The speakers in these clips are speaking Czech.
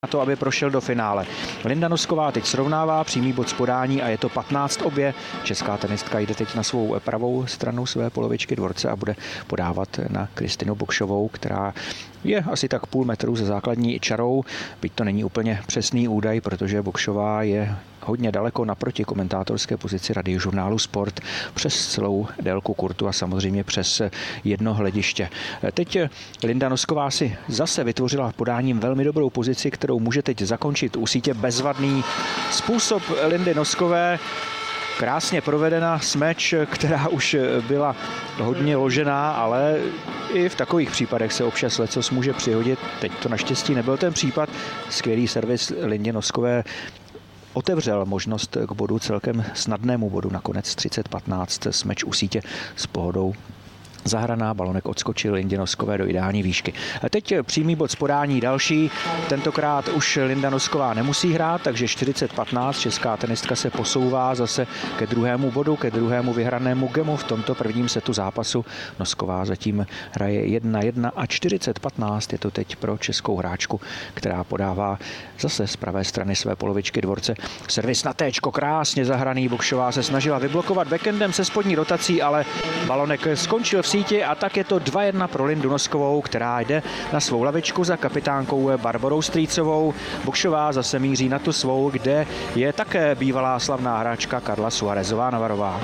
na to, aby prošel do finále. Linda Nosková teď srovnává přímý bod z podání a je to 15-2. Česká tenistka jde teď na svou pravou stranu své polovičky dvorce a bude podávat na Kristinu Bokšovou, která je asi tak půl metru ze základní čarou, byť to není úplně přesný údaj, protože Bokšová je hodně daleko naproti komentátorské pozici Radiožurnálu Sport přes celou délku kurtu a samozřejmě přes jedno hlediště. Teď Linda Nosková si zase vytvořila podáním velmi dobrou pozici, kterou může teď zakončit u sítě. Bezvadný způsob Lindy Noskové, krásně provedena smeč, která už byla hodně ložená, ale i v takových případech se občas lecos může přihodit. Teď to naštěstí nebyl ten případ. Skvělý servis Lindě Noskové otevřel možnost k bodu, celkem snadnému bodu, nakonec 30-15, smeč u sítě s pohodou zahraná, balonek odskočil Lindě Noskové do ideální výšky. A teď přímý bod z podání další, tentokrát už Linda Nosková nemusí hrát, takže 40-15, česká tenistka se posouvá zase ke druhému bodu, ke druhému vyhranému gemu v tomto prvním setu zápasu. Nosková zatím hraje 1-1 a 40-15 je to teď pro českou hráčku, která podává zase z pravé strany své polovičky dvorce. Servis na téčko, krásně zahraný, Bokšová se snažila vyblokovat backendem se spodní rotací, ale balonek skončil v síti a tak je to 2-1 pro Lindu Noskovou, která jde na svou lavičku za kapitánkou Barborou Strýcovou. Bokšová zase míří na tu svou, kde je také bývalá slavná hráčka Karla Suárezová-Navarová.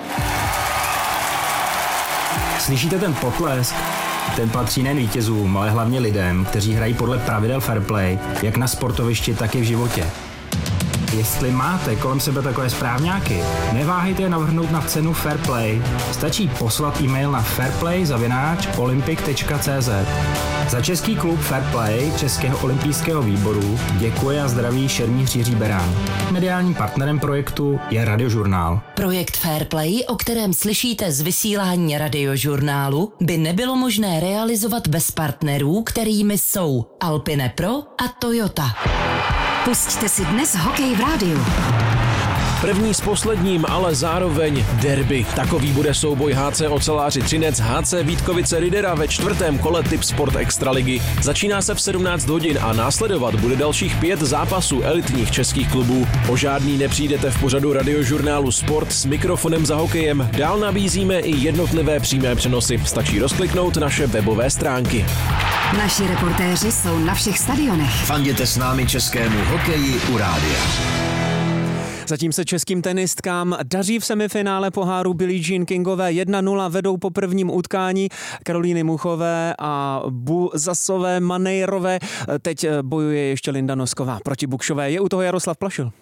Slyšíte ten potlesk? Ten patří nejen vítězům, ale hlavně lidem, kteří hrají podle pravidel fair play, jak na sportovišti, tak i v životě. Jestli máte kolem sebe takové správňáky, neváhejte je navrhnout na cenu Fair Play. Stačí poslat e-mail na fairplay@olympic.cz. Za český klub Fair Play Českého olympijského výboru děkuje a zdraví šermíř Jiří Berán. Mediálním partnerem projektu je Radiožurnál. Projekt Fair Play, o kterém slyšíte z vysílání Radiožurnálu, by nebylo možné realizovat bez partnerů, kterými jsou Alpine Pro a Toyota. Pusťte si dnes hokej v rádiu. První s posledním, ale zároveň derby. Takový bude souboj HC Oceláři Třinec HC Vítkovice Ridera ve 4. kole Tipsport Extraligy. Začíná se v 17 hodin a následovat bude dalších 5 zápasů elitních českých klubů. O žádný nepřijdete v pořadu Radiožurnálu Sport s mikrofonem za hokejem. Dál nabízíme i jednotlivé přímé přenosy. Stačí rozkliknout naše webové stránky. Naši reportéři jsou na všech stadionech. Fanděte s námi českému hokeji u rádia. Zatím se českým tenistkám daří v semifinále poháru Billie Jean Kingové. 1-0 vedou po prvním utkání Karolíny Muchové a Buzasové Manejrové. Teď bojuje ještě Linda Nosková proti Bokšové. Je u toho Jaroslav Plašil.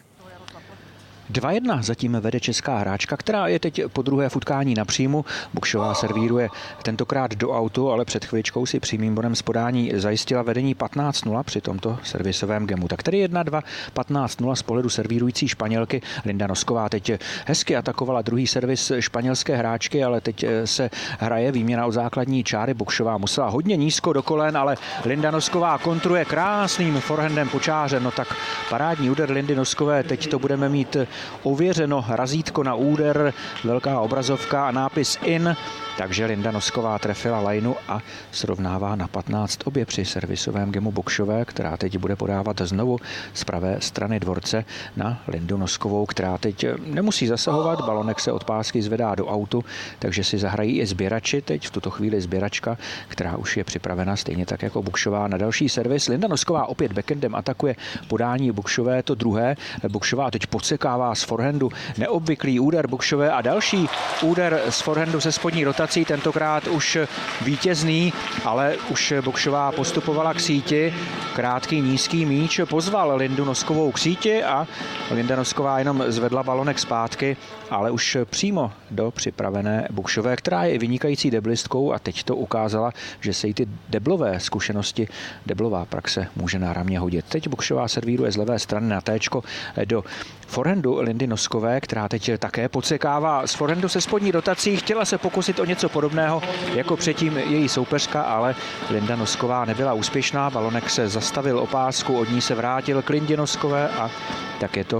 2-1 zatím vede česká hráčka, která je teď po druhé v utkání na příjmu. Bokšová servíruje tentokrát do autu, ale před chviličkou si přímým bodem z podání zajistila vedení 15-0 při tomto servisovém gemu. Tak tedy 1-2, 15-0 z pohledu servírující Španělky. Linda Nosková teď hezky atakovala druhý servis španělské hráčky, ale teď se hraje výměna o základní čáry. Bokšová musela hodně nízko do kolen, ale Linda Nosková kontruje krásným forehandem po čáře. No tak parádní úder Lindy Noskové, teď to budeme mít ověřeno, razítko na úder, velká obrazovka a nápis in, takže Linda Nosková trefila lajnu a srovnává na 15-2 při servisovém gemu Bokšové, která teď bude podávat znovu z pravé strany dvorce na Lindu Noskovou, která teď nemusí zasahovat, balonek se od pásky zvedá do autu, takže si zahrají i sběrači, teď v tuto chvíli sběračka, která už je připravena stejně tak jako Bokšová na další servis. Linda Nosková opět backendem atakuje podání Bokšové, to druhé. Bokšová teď podsekává z forehandu, neobvyklý úder Bokšové a další úder z forehandu se spodní rotací, tentokrát už vítězný, ale už Bokšová postupovala k síti. Krátký nízký míč pozval Lindu Noskovou k síti a Linda Nosková jenom zvedla balonek zpátky, ale už přímo do připravené Bokšové, která je vynikající deblistkou a teď to ukázala, že se jí ty deblové zkušenosti, deblová praxe může náramně hodit. Teď Bokšová servíruje z levé strany na téčko do forehandu Lindy Noskové, která teď také podsekává z forehandu se spodní rotací. Chtěla se pokusit o něco podobného jako předtím její soupeřka, ale Linda Nosková nebyla úspěšná. Balonek se zastavil o pásku, od ní se vrátil k Lindě Noskové a tak je to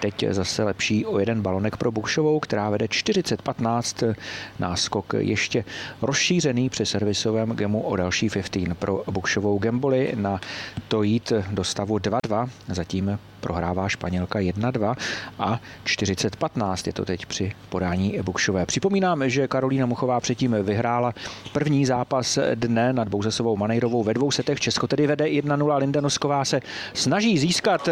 teď zase lepší o jeden balonek pro Bukšovou, která vede 40-15. Náskok ještě rozšířený při servisovém gemu o další 15 pro Bukšovou. Gemboli na to jít do stavu 2-2. Zatím prohrává Španělka 1-2 a 40-15 je to teď při podání Bukšové. Připomínám, že Karolína Muchová předtím vyhrála první zápas dne nad Bouzasovou Manejrovou ve 2 setech. Česko tedy vede 1-0. Linda Nosková se snaží získat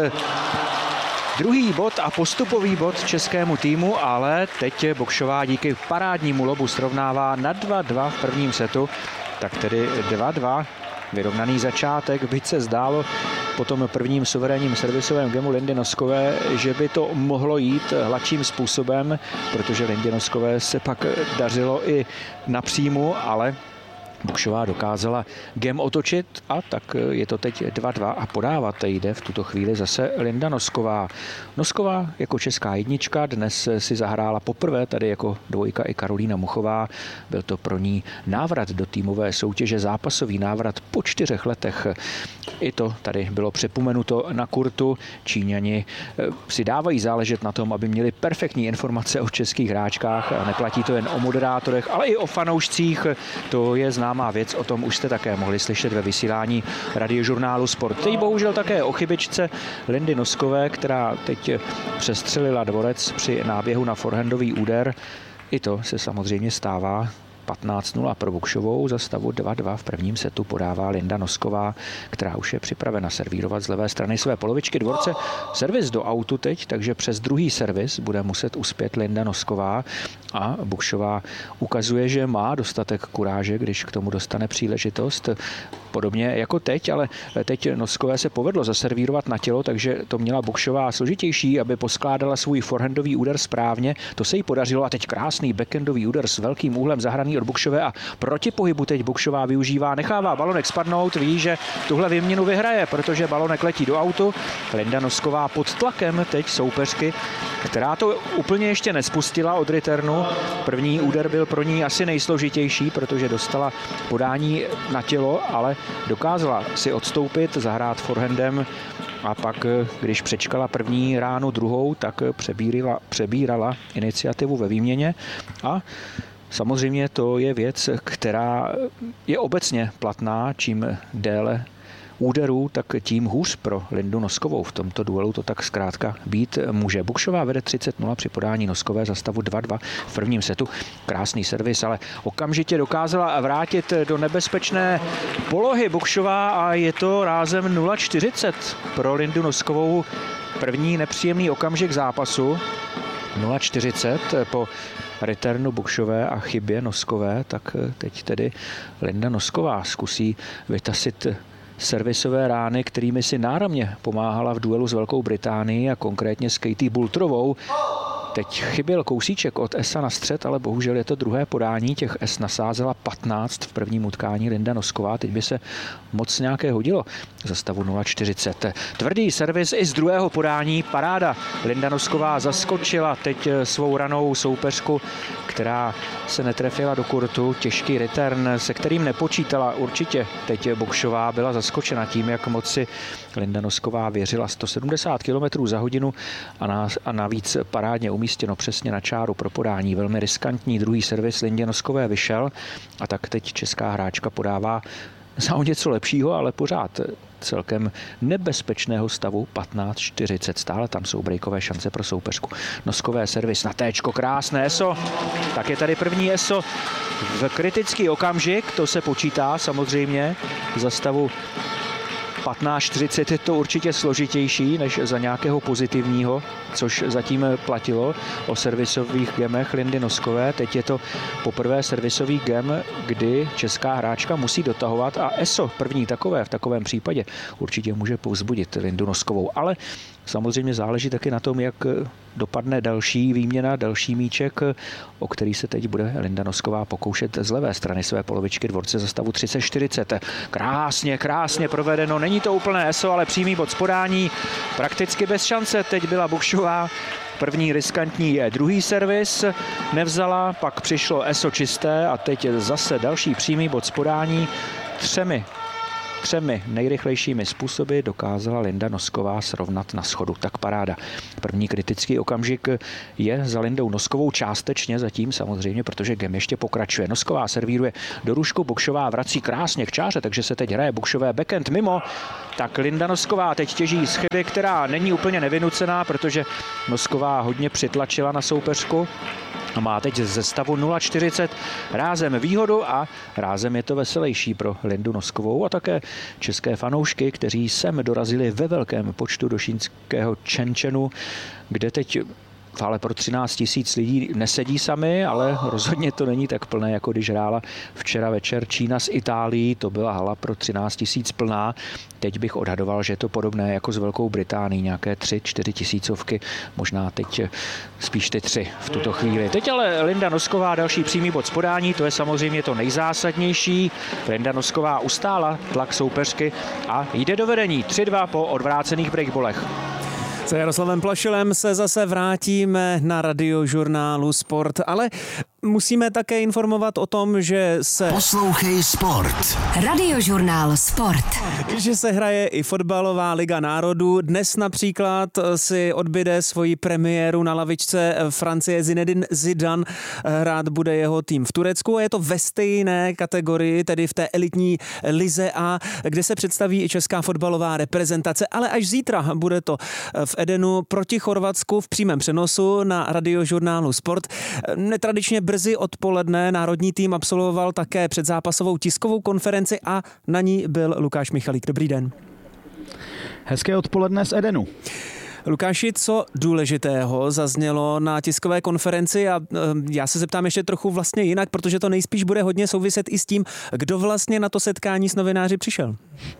druhý bod a postupový bod českému týmu, ale teď Bukšová díky parádnímu lobu srovnává na 2-2 v prvním setu. Tak tedy 2-2. Vyrovnaný začátek, byť se zdálo po tom prvním suverénním servisovém gemu Lindy Noskové, že by to mohlo jít hladším způsobem, protože Lindě Noskové se pak dařilo i na příjmu, ale Bukšová dokázala gem otočit a tak je to teď 2-2 a podávat jde v tuto chvíli zase Linda Nosková. Nosková jako česká jednička dnes si zahrála poprvé tady jako dvojka i Karolína Muchová. Byl to pro ní návrat do týmové soutěže, zápasový návrat po 4 letech. I to tady bylo připomenuto na kurtu. Číňani si dávají záležet na tom, aby měli perfektní informace o českých hráčkách. A neplatí to jen o moderátorech, ale i o fanoušcích. To je známá věc, o tom už jste také mohli slyšet ve vysílání radiožurnálu Sport. Teď bohužel také o chybičce Lindy Noskové, která teď přestřelila dvorec při náběhu na forehandový úder. I to se samozřejmě stává. 15-0 pro Bukšovou, za stavu 2-2 v prvním setu podává Linda Nosková, která už je připravena servírovat z levé strany své polovičky dvorce. Servis do autu teď, takže přes druhý servis bude muset uspět Linda Nosková a Bukšová ukazuje, že má dostatek kuráže, když k tomu dostane příležitost. Podobně jako teď, ale teď Noskové se povedlo zaservírovat na tělo, takže to měla Bukšová složitější, aby poskládala svůj forehandový úder správně. To se jí podařilo a teď krásný backendový úder s velkým úhlem zahraný od Bukšové a proti pohybu teď Bukšová využívá, nechává balonek spadnout, ví, že tuhle výměnu vyhraje, protože balonek letí do autu. Linda Nosková pod tlakem teď soupeřky, která to úplně ještě nespustila od returnu. První úder byl pro ní asi nejsložitější, protože dostala podání na tělo, ale dokázala si odstoupit, zahrát forehandem a pak, když přečkala první ránu druhou, tak přebírala iniciativu ve výměně a samozřejmě to je věc, která je obecně platná, čím déle úderů, tak tím hůř pro Lindu Noskovou. V tomto duelu to tak zkrátka být může. Bukšová vede 30-0 při podání Noskové za stavu 2-2 v prvním setu. Krásný servis, ale okamžitě dokázala vrátit do nebezpečné polohy Bukšová a je to rázem 0-40 pro Lindu Noskovou. První nepříjemný okamžik zápasu. 0-40 po returnu Bukšové a chybě Noskové, tak teď tedy Linda Nosková zkusí vytasit servisové rány, kterými si náramně pomáhala v duelu s Velkou Británií a konkrétně s Katie Boulterovou. Teď chyběl kousíček od Esa na střed, ale bohužel je to druhé podání. Těch S nasázela 15 v prvním utkání Linda Nosková. Teď by se moc nějaké hodilo za stavu 0-40. Tvrdý servis i z druhého podání. Paráda. Linda Nosková zaskočila teď svou ranou soupeřku, která se netrefila do kurtu. Těžký return, se kterým nepočítala určitě. Teď Bukšová byla zaskočena tím, jak moc si Linda Nosková věřila. 170 km za hodinu a navíc parádně umístěno přesně na čáru pro podání. Velmi riskantní druhý servis Lindě Noskové vyšel a tak teď česká hráčka podává za o něco lepšího, ale pořád celkem nebezpečného stavu 15-40. Stále tam jsou breakové šance pro soupeřku. Noskové servis na téčko, krásné ESO. Tak je tady první ESO v kritický okamžik, to se počítá samozřejmě za stavu 15-40 je to určitě složitější než za nějakého pozitivního, což zatím platilo o servisových gemech Lindy Noskové. Teď je to poprvé servisový gem, kdy česká hráčka musí dotahovat a ESO první takové v takovém případě určitě může povzbudit Lindu Noskovou. Ale samozřejmě záleží taky na tom, jak dopadne další výměna, další míček, o který se teď bude Linda Nosková pokoušet z levé strany své polovičky dvorce za stavu 30-40. Krásně provedeno. Není to úplné ESO, ale přímý bod z podání. Prakticky bez šance. Teď byla Bukšová. První riskantní je druhý servis. Nevzala, pak přišlo ESO čisté a teď zase další přímý bod z podání. 3 3 nejrychlejšími způsoby dokázala Linda Nosková srovnat na schodu. Tak paráda. První kritický okamžik je za Lindou Noskovou částečně zatím samozřejmě, protože game ještě pokračuje. Nosková servíruje do růžku, Bukšová vrací krásně k čáře, takže se teď hraje Bukšové backhand mimo. Tak Linda Nosková teď těží z chyby, která není úplně nevynucená, protože Nosková hodně přitlačila na soupeřku. Má teď ze stavu 0,40 rázem výhodu a rázem je to veselější pro Lindu Noskovou a také české fanoušky, kteří sem dorazili ve velkém počtu do čínského Čenčenu, kde teď v hale pro 13 000 lidí nesedí sami, ale rozhodně to není tak plné, jako když hrála včera večer Čína s Itálií. To byla hala pro 13 000 plná. Teď bych odhadoval, že je to podobné jako s Velkou Británií, nějaké 3-4 tisícovky, možná teď spíš ty 3 v tuto chvíli. Teď ale Linda Nosková další přímý bod z podání, to je samozřejmě to nejzásadnější. Linda Nosková ustála tlak soupeřky a jde do vedení 3-2 po odvrácených breakballech. S Jaroslavem Plašilem se zase vrátíme na Radiožurnálu Sport, ale musíme také informovat o tom, že se... Poslouchej Sport. Radiožurnál Sport. Že se hraje i fotbalová liga národů. Dnes například si odbyde svoji premiéru na lavičce Francie Zinedine Zidane. Hrát bude jeho tým v Turecku a je to ve stejné kategorii, tedy v té elitní lize A, kde se představí i česká fotbalová reprezentace, ale až zítra bude to v Edenu proti Chorvatsku v přímém přenosu na Radiožurnálu Sport. Netradičně brzy odpoledne národní tým absolvoval také předzápasovou tiskovou konferenci a na ní byl Lukáš Michalík. Dobrý den. Hezké odpoledne z Edenu. Lukáši, co důležitého zaznělo na tiskové konferenci a já se zeptám ještě trochu vlastně jinak, protože to nejspíš bude hodně souviset i s tím, kdo vlastně na to setkání s novináři přišel.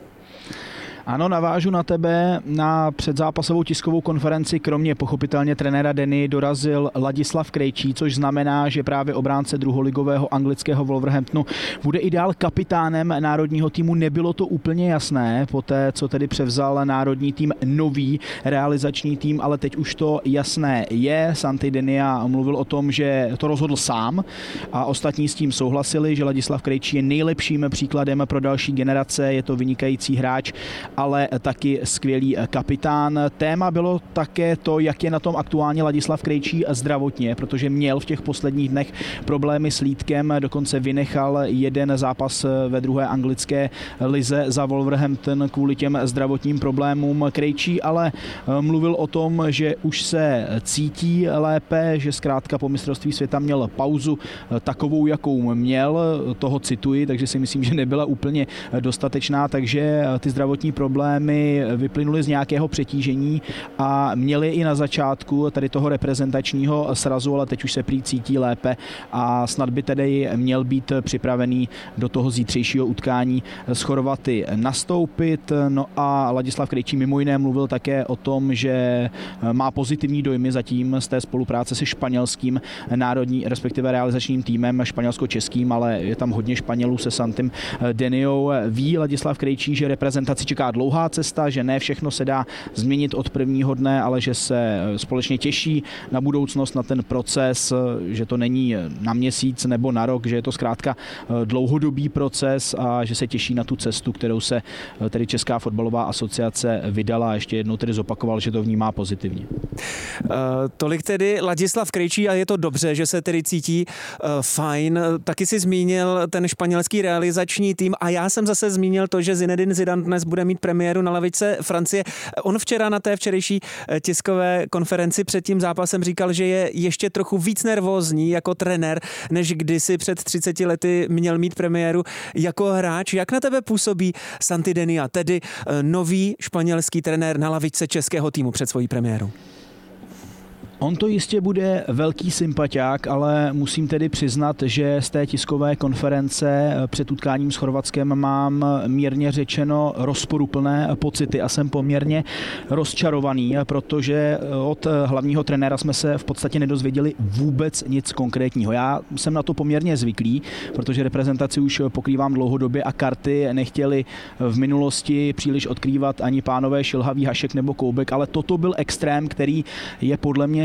Ano, navážu na tebe. Na předzápasovou tiskovou konferenci kromě pochopitelně trenéra Denny dorazil Ladislav Krejčí, což znamená, že právě obránce druholigového anglického Wolverhamptonu bude i dál kapitánem národního týmu. Nebylo to úplně jasné, poté co tedy převzal národní tým nový realizační tým, ale teď už to jasné je. Santi Denia mluvil o tom, že to rozhodl sám a ostatní s tím souhlasili, že Ladislav Krejčí je nejlepším příkladem pro další generace, je to vynikající hráč, ale taky skvělý kapitán. Téma bylo také to, jak je na tom aktuálně Ladislav Krejčí zdravotně, protože měl v těch posledních dnech problémy s lítkem, dokonce vynechal jeden zápas ve druhé anglické lize za Wolverhampton kvůli těm zdravotním problémům. Krejčí ale mluvil o tom, že už se cítí lépe, že zkrátka po mistrovství světa měl pauzu takovou, jakou měl, toho cituji, takže si myslím, že nebyla úplně dostatečná, takže ty zdravotní problémy vyplynuly z nějakého přetížení a měli i na začátku tady toho reprezentačního srazu, ale teď už se prý cítí lépe a snad by tedy měl být připravený do toho zítřejšího utkání s Chorvaty nastoupit. No a Ladislav Krejčí mimo jiné mluvil také o tom, že má pozitivní dojmy zatím z té spolupráce se španělským národní, respektive realizačním týmem španělsko-českým, ale je tam hodně Španělů se Santem Deniou. Ví Ladislav Krejčí, že reprezentaci čeká dlouhá cesta, že ne všechno se dá změnit od prvního dne, ale že se společně těší na budoucnost, na ten proces, že to není na měsíc nebo na rok, že je to zkrátka dlouhodobý proces a že se těší na tu cestu, kterou se tedy Česká fotbalová asociace vydala a ještě jednou tedy zopakoval, že to vnímá pozitivně. Tolik tedy Ladislav Krejčí a je to dobře, že se tedy cítí fajn. Taky si zmínil ten španělský realizační tým a já jsem zase zmínil to, že Zinedine Zidane dnes bude mít premiéru na lavičce Francie. On včera na té včerejší tiskové konferenci před tím zápasem říkal, že je ještě trochu víc nervózní jako trenér, než kdysi před 30 lety měl mít premiéru jako hráč. Jak na tebe působí Santi Denia, tedy nový španělský trenér na lavičce českého týmu před svojí premiérou? On to jistě bude velký sympatiák, ale musím tedy přiznat, že z té tiskové konference před utkáním s Chorvatskem mám mírně řečeno rozporuplné pocity a jsem poměrně rozčarovaný, protože od hlavního trenéra jsme se v podstatě nedozvěděli vůbec nic konkrétního. Já jsem na to poměrně zvyklý, protože reprezentaci už pokrývám dlouhodobě a karty nechtěli v minulosti příliš odkrývat ani pánové Šilhavý, Hašek nebo Koubek, ale toto byl extrém, který je podle mě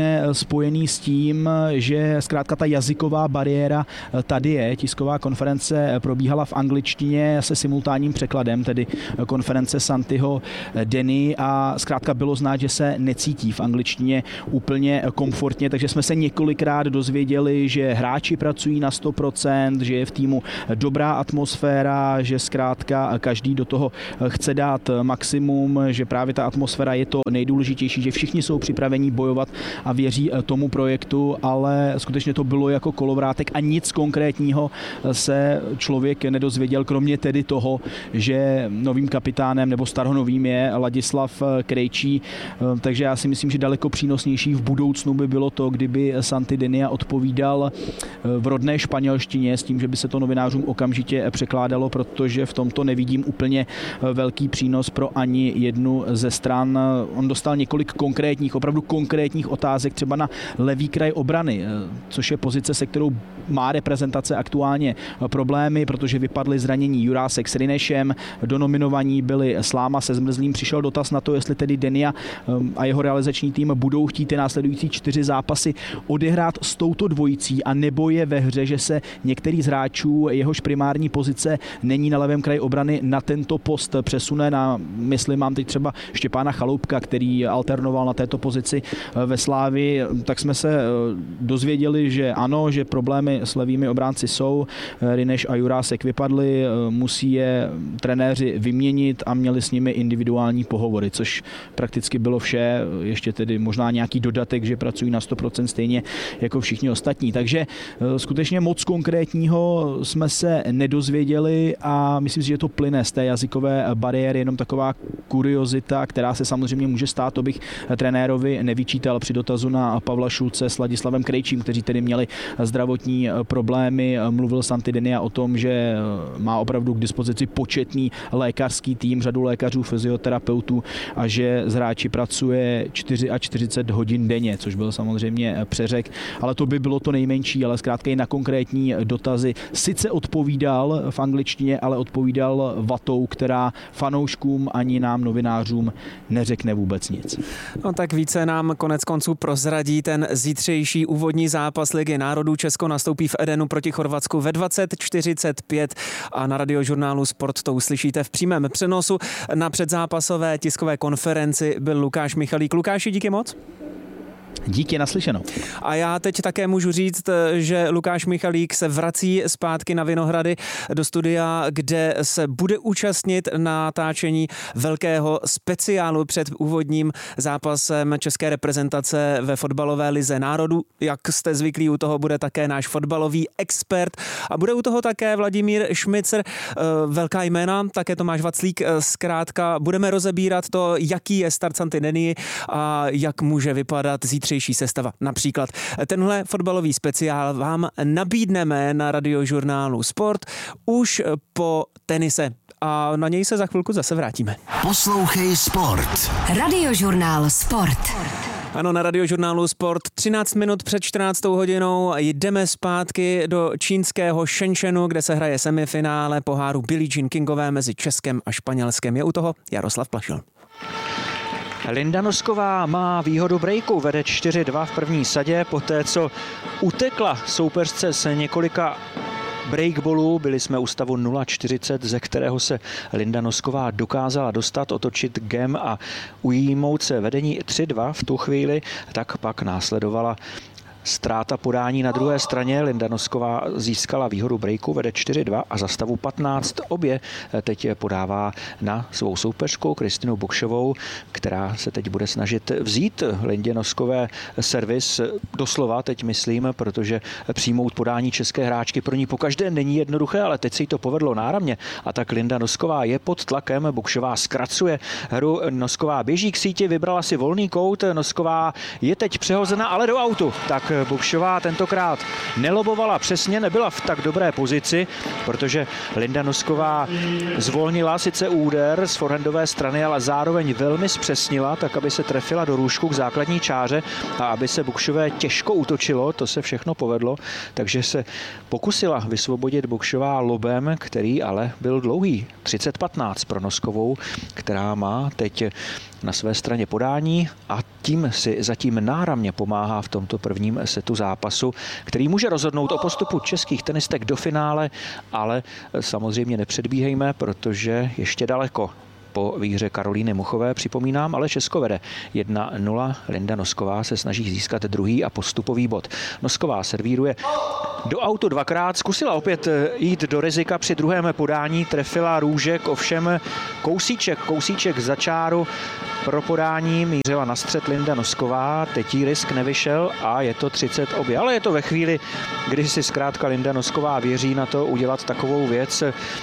úplně spojený s tím, že zkrátka ta jazyková bariéra tady je. Tisková konference probíhala v angličtině se simultánním překladem, tedy konference Santiho Denny, a zkrátka bylo znát, že se necítí v angličtině úplně komfortně, takže jsme se několikrát dozvěděli, že hráči pracují na 100%, že je v týmu dobrá atmosféra, že zkrátka každý do toho chce dát maximum, že právě ta atmosféra je to nejdůležitější, že všichni jsou připraveni bojovat a věří tomu projektu, ale skutečně to bylo jako kolovrátek a nic konkrétního se člověk nedozvěděl, kromě tedy toho, že novým kapitánem nebo staronovým je Ladislav Krejčí, takže já si myslím, že daleko přínosnější v budoucnu by bylo to, kdyby Santi Denny odpovídal v rodné španělštině s tím, že by se to novinářům okamžitě překládalo, protože v tomto nevidím úplně velký přínos pro ani jednu ze stran. On dostal několik opravdu konkrétních otázek třeba na levý kraj obrany, což je pozice, se kterou má reprezentace aktuálně problémy, protože vypadly zranění Jurásek s Rinešem, do nominovaní byli Sláma se Zmrzlým. Přišel dotaz na to, jestli tedy Denny a jeho realizační tým budou chtít ty následující 4 zápasy odehrát s touto dvojicí, a nebo je ve hře, že se některý z hráčů, jehož primární pozice není na levém kraji obrany, na tento post přesune na, myslím, mám teď třeba Štěpána Chaloupka, který alternoval na této pozici ve Slávii, tak jsme se dozvěděli, že ano, že problémy s levými obránci jsou. Rineš a Jurásek vypadli, musí je trenéři vyměnit a měli s nimi individuální pohovory, což prakticky bylo vše, ještě tedy možná nějaký dodatek, že pracují na 100% stejně jako všichni ostatní. Takže skutečně moc konkrétního jsme se nedozvěděli a myslím si, že to plyne z té jazykové bariéry, jenom taková kuriozita, která se samozřejmě může stát, to bych trenérovi nevyčítal při dotazu na Pavla Šulce s Ladislavem Krejčím, kteří tedy měli zdravotní problémy. Mluvil Santi Denny o tom, že má opravdu k dispozici početný lékařský tým, řadu lékařů, fyzioterapeutů a že s hráči pracuje 40 hodin denně, což byl samozřejmě přeřek, ale to by bylo to nejmenší, ale zkrátka i na konkrétní dotazy sice odpovídal v angličtině, ale odpovídal vatou, která fanouškům ani nám novinářům neřekne vůbec nic. No tak více nám konec konců prozradí ten zítřejší úvodní zápas Ligy národů. Česko nastoupí v Edenu proti Chorvatsku ve 20:45 a na Radiožurnálu Sport to uslyšíte v přímém přenosu. Na předzápasové tiskové konferenci byl Lukáš Michalík. Lukáši, díky moc. Díky, naslyšenou. A já teď také můžu říct, že Lukáš Michalík se vrací zpátky na Vinohrady do studia, kde se bude účastnit natáčení velkého speciálu před úvodním zápasem české reprezentace ve fotbalové lize národů. Jak jste zvyklí, u toho bude také náš fotbalový expert a bude u toho také Vladimír Šmicer, velká jména, také Tomáš Vaclík. Zkrátka budeme rozebírat to, jaký je start Santi Denny a jak může vypadat zítřejší sestava. Například tenhle fotbalový speciál vám nabídneme na Radiožurnálu Sport už po tenise a na něj se za chvilku zase vrátíme. Poslouchej Sport. Radiožurnál Sport. Ano, na Radiožurnálu Sport 13 minut před 14. hodinou jdeme zpátky do čínského Shenzhenu, kde se hraje semifinále poháru Billie Jean Kingové mezi Českem a Španělskem. Je u toho Jaroslav Plašil. Linda Nosková má výhodu breaku, vede 4-2 v první sadě, poté co utekla soupeřce z několika breakballů, byli jsme u stavu 0,40, ze kterého se Linda Nosková dokázala dostat, otočit game a ujímout se vedení 3-2 v tu chvíli, tak pak následovala ztráta podání na druhé straně. Linda Nosková získala výhodu breaku, vede 4-2 a za stavu 15 obě teď podává na svou soupeřku Kristinu Bokšovou, která se teď bude snažit vzít Lindě Noskové servis doslova, teď myslím, protože přijmout podání české hráčky pro ní pokaždé není jednoduché, ale teď se jí to povedlo náramně a tak Linda Nosková je pod tlakem, Bokšová zkracuje hru, Nosková běží k síti, vybrala si volný kout, Nosková je teď přehozena, ale do autu. Tak Buchsová tentokrát nelobovala přesně, nebyla v tak dobré pozici, protože Linda Nosková zvolnila sice úder z forehandové strany, ale zároveň velmi zpřesnila, tak aby se trefila do růžku k základní čáře a aby se Buchsové těžko útočilo, to se všechno povedlo, takže se pokusila vysvobodit Buchsová lobem, který ale byl dlouhý, 30-15 pro Noskovou, která má teď na své straně podání a tím si zatím náramně pomáhá v tomto prvním setu zápasu, který může rozhodnout o postupu českých tenistek do finále, ale samozřejmě nepředbíhejme, protože ještě daleko po výhře Karolíny Muchové, připomínám, ale Česko vede 1-0. Linda Nosková se snaží získat druhý a postupový bod. Nosková servíruje do autu dvakrát, zkusila opět jít do rizika při druhém podání, trefila růžek, ovšem kousíček za čáru pro podání, mířila na střed Linda Nosková, teď jí risk nevyšel a je to 30 obě, ale je to ve chvíli, kdy si zkrátka Linda Nosková věří na to udělat takovou věc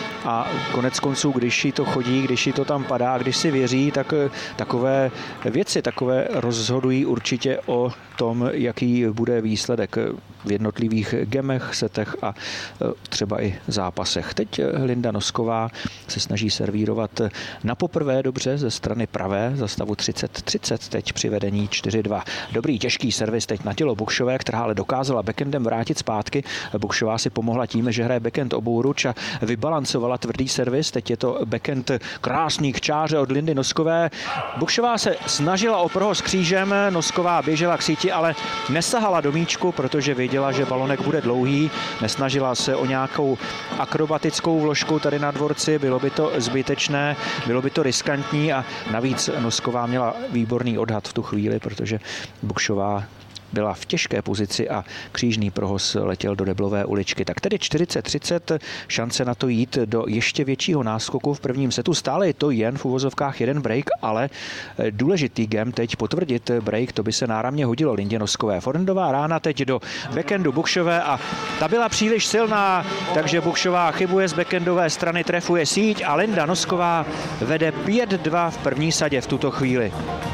a konec konců, když jí to chodí, když jí to tam padá, když si věří, tak takové věci, takové rozhodují určitě o tom, jaký bude výsledek v jednotlivých gemech, setech a třeba i zápasech. Teď Linda Nosková se snaží servírovat na poprvé dobře ze strany pravé za stavu 30-30, teď při vedení 4-2. Dobrý těžký servis teď na tělo Buchsové, která ale dokázala backendem vrátit zpátky. Buchsová si pomohla tím, že hraje backhand obouruč a vybalancovala tvrdý servis. Teď je to backhand krásný k čáře od Lindy Noskové. Buchsová se snažila o prohoz křížem, Nosková běžela k síti, ale nesahala do míčku, protože věděla, že balonek bude dlouhý. Nesnažila se o nějakou akrobatickou vložku tady na dvorci, bylo by to zbytečné, bylo by to riskantní a navíc Nosková měla výborný odhad v tu chvíli, protože Buchsová byla v těžké pozici a křížný prohoz letěl do deblové uličky. Tak tedy 40-30, šance na to jít do ještě většího náskoku v prvním setu. Stále je to jen v uvozovkách jeden break, ale důležitý game teď potvrdit break, to by se náramně hodilo Lindě Noskové. Forehandová rána teď do backhandu Buchsové a ta byla příliš silná, takže Buchsová chybuje z backhandové strany, trefuje síť a Linda Nosková vede 5-2 v první sadě v tuto chvíli.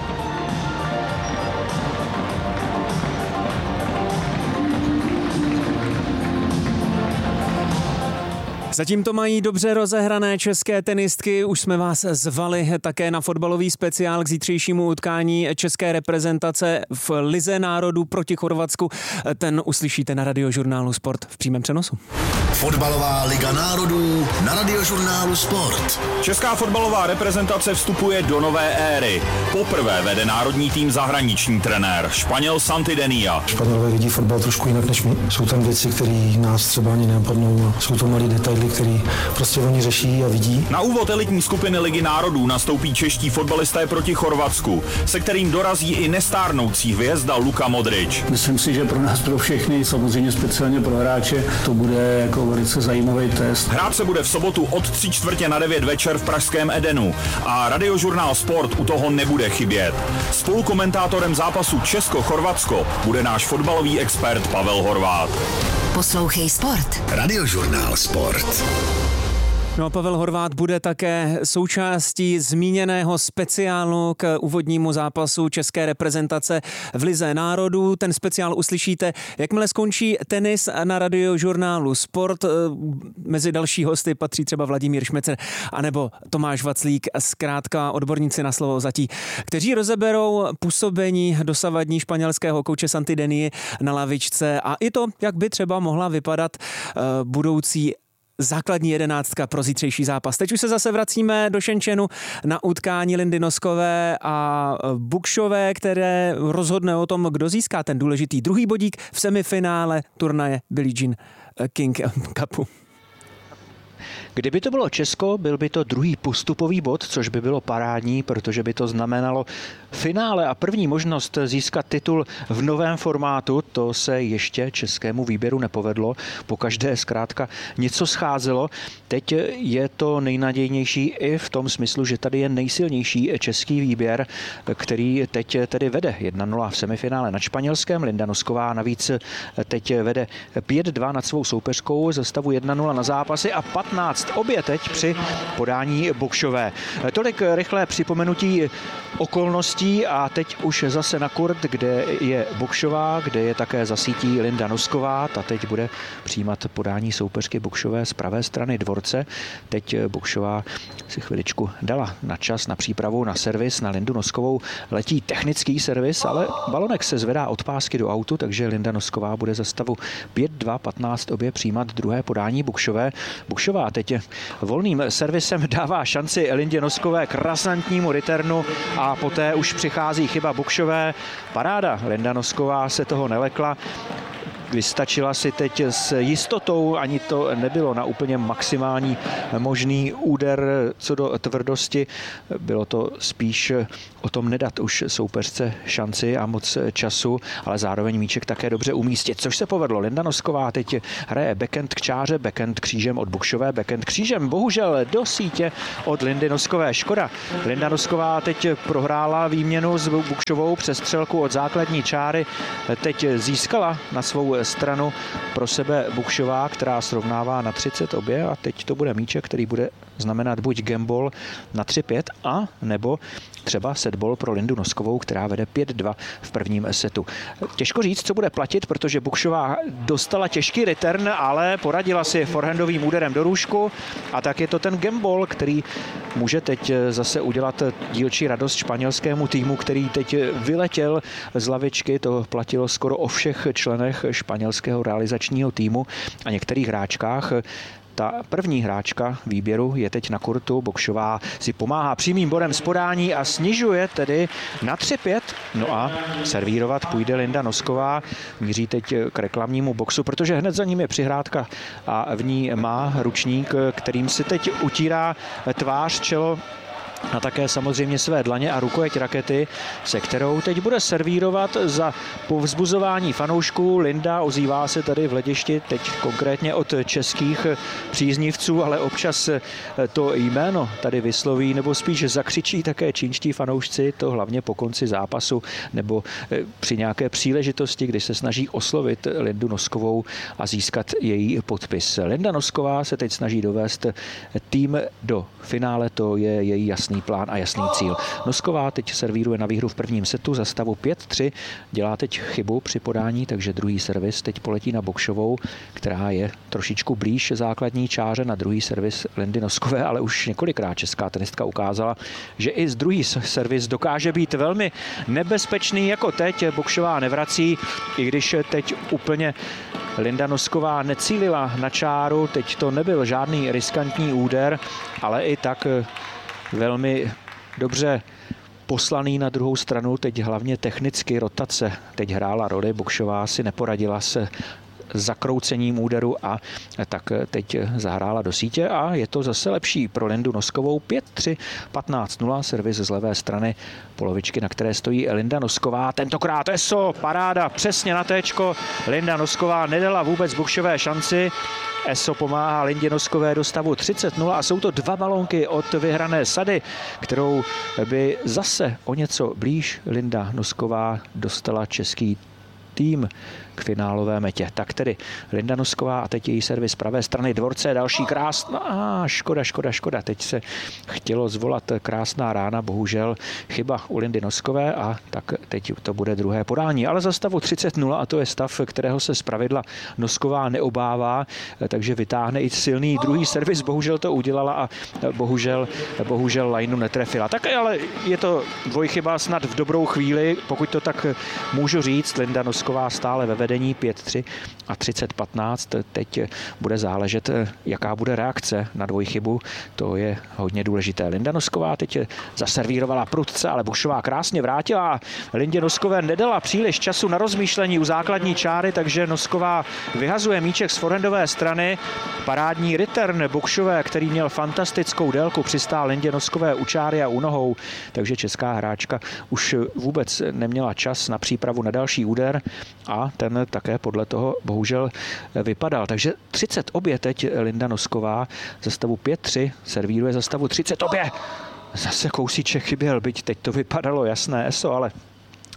Zatím to mají dobře rozehrané české tenistky. Už jsme vás zvali také na fotbalový speciál k zítřejšímu utkání české reprezentace v Lize národů proti Chorvatsku. Ten uslyšíte na Radiožurnálu Sport v přímém přenosu. Fotbalová liga národů na Radiožurnálu Sport. Česká fotbalová reprezentace vstupuje do nové éry. Poprvé vede národní tým zahraniční trenér, Španěl Santi Denia. Španělové vidí fotbal trošku jinak než my. Jsou tam věci, které nás třeba ani nenapadnou. Jsou to malé detaily, který prostě oni řeší a vidí. Na úvod elitní skupiny Ligy národů nastoupí čeští fotbalisté proti Chorvatsku, se kterým dorazí i nestárnoucí hvězda Luka Modrič. Myslím si, že pro nás, pro všechny, samozřejmě speciálně pro hráče, to bude jako velice zajímavý test. Hrát se bude v sobotu od 8:45 večer v pražském Edenu a Radiožurnál Sport u toho nebude chybět. Spolukomentátorem zápasu Česko-Chorvatsko bude náš fotbalový expert Pavel Horváth. Poslouchej Sport. Radiožurnál Sport. No a Pavel Horváth bude také součástí zmíněného speciálu k úvodnímu zápasu české reprezentace v Lize národů. Ten speciál uslyšíte, jakmile skončí tenis na Radiožurnálu Sport. Mezi další hosty patří třeba Vladimír Šmecer anebo Tomáš Vaclík, zkrátka odborníci na slovo zatí, kteří rozeberou působení dosavadní španělského kouče Santi Denii na lavičce a i to, jak by třeba mohla vypadat budoucí základní jedenáctka pro zítřejší zápas. Teď už se zase vracíme do Šenčenu na utkání Lindy Noskové a Buchsové, které rozhodne o tom, kdo získá ten důležitý druhý bodík v semifinále turnaje Billie Jean King Cupu. Kdyby to bylo Česko, byl by to druhý postupový bod, což by bylo parádní, protože by to znamenalo finále a první možnost získat titul v novém formátu. To se ještě českému výběru nepovedlo. Pokaždé zkrátka něco scházelo. Teď je to nejnadějnější i v tom smyslu, že tady je nejsilnější český výběr, který teď tedy vede 1-0 v semifinále nad Španělskem. Linda Nosková navíc teď vede 5-2 nad svou soupeřkou ze stavu 1-0 na zápasy a 15 15 obě teď při podání Bukšové. Tolik rychlé připomenutí okolností a teď už zase na kurt, kde je Bukšová, kde je také za sítí Linda Nosková. Ta teď bude přijímat podání soupeřky Bukšové z pravé strany dvorce. Teď Bukšová si chviličku dala na čas, na přípravu, na servis, na Lindu Noskovou. Letí technický servis, ale balonek se zvedá od pásky do autu, takže Linda Nosková bude za stavu 5-2, 15 obě přijímat druhé podání Bukšové. Bukšová teď volným servisem dává šanci Lindě Noskové k razantnímu returnu a poté už přichází chyba Bukšové. Paráda, Linda Nosková se toho nelekla. Vystačila si teď s jistotou, ani to nebylo na úplně maximální možný úder co do tvrdosti. Bylo to spíš o tom nedat už soupeřce šanci a moc času, ale zároveň míček také dobře umístit, což se povedlo. Linda Nosková teď hraje backhand k čáře, backhand křížem od Bukšové, backhand křížem bohužel do sítě od Lindy Noskové. Škoda. Linda Nosková teď prohrála výměnu s Bukšovou přes střelku od základní čáry. Teď získala na svou stranu pro sebe Bukšová, která srovnává na 30 obě a teď to bude míček, který bude znamenat buď gamble na 3-5 a nebo třeba setball pro Lindu Noskovou, která vede 5-2 v prvním setu. Těžko říct, co bude platit, protože Bukšová dostala těžký return, ale poradila si forehandovým úderem do růžku a tak je to ten gamble, který může teď zase udělat dílčí radost španělskému týmu, který teď vyletěl z lavičky. To platilo skoro o všech členech španělského realizačního týmu a některých hráčkách. Ta první hráčka výběru je teď na kurtu. Bukšová si pomáhá přímým bodem z podání a snižuje tedy na 3-5. No a servírovat půjde Linda Nosková. Míří teď k reklamnímu boxu, protože hned za ním je přihrádka a v ní má ručník, kterým si teď utírá tvář, čelo a také samozřejmě své dlaně a rukojeť rakety, se kterou teď bude servírovat za povzbuzování fanoušků. Linda ozývá se tady v hledišti, teď konkrétně od českých příznivců, ale občas to jméno tady vysloví, nebo spíš zakřičí také čínští fanoušci, to hlavně po konci zápasu nebo při nějaké příležitosti, kdy se snaží oslovit Lindu Noskovou a získat její podpis. Linda Nosková se teď snaží dovést tým do finále, to je její jasný plán a jasný cíl. Nosková teď servíruje na výhru v prvním setu za stavu 5-3. Dělá teď chybu při podání, takže druhý servis teď poletí na Bukšovou, která je trošičku blíž základní čáře. Na druhý servis Lindy Noskové, ale už několikrát česká tenistka ukázala, že i z druhý servis dokáže být velmi nebezpečný jako teď. Bukšová nevrací, i když teď úplně Linda Nosková necílila na čáru, teď to nebyl žádný riskantní úder, ale i tak velmi dobře poslaný na druhou stranu, teď hlavně technicky rotace teď hrála roli. Bukšová si neporadila se zakroucením úderu a tak teď zahrála do sítě a je to zase lepší pro Lindu Noskovou. 5-3, 15-0, servis z levé strany polovičky, na které stojí Linda Nosková. Tentokrát eso, paráda, přesně na téčko. Linda Nosková nedala vůbec Bukšové šanci. Eso pomáhá Lindě Noskové do stavu 30-0 a jsou to dva balónky od vyhrané sady, kterou by zase o něco blíž Linda Nosková dostala český tým k finálové metě. Tak tedy Linda Nosková a teď její servis z pravé strany dvorce, další krásná, škoda. Teď se chtělo zvolat krásná rána, bohužel chyba u Lindy Noskové a tak teď to bude druhé podání. Ale za stavu 30-0 a to je stav, kterého se zpravidla Nosková neobává, takže vytáhne i silný druhý servis, bohužel to udělala a bohužel lineu netrefila. Tak ale je to dvojchyba snad v dobrou chvíli, pokud to tak můžu říct. Linda Nosková stále ve vedení 5-3 a 30-15. Teď bude záležet, jaká bude reakce na dvojchybu. To je hodně důležité. Linda Nosková teď zaservírovala prudce, ale Bukšová krásně vrátila. Lindě Noskové nedala příliš času na rozmýšlení u základní čáry, takže Nosková vyhazuje míček z forehandové strany. Parádní return Bukšové, který měl fantastickou délku, přistál Lindě Noskové u čáry a u nohou, takže česká hráčka už vůbec neměla čas na přípravu na další úder a ten také podle toho bohužel vypadal. Takže 30 obě teď Linda Nosková za stavu 5-3, servíruje za stavu 30 obě. Zase kousíček chyběl, byť teď to vypadalo jasné eso, ale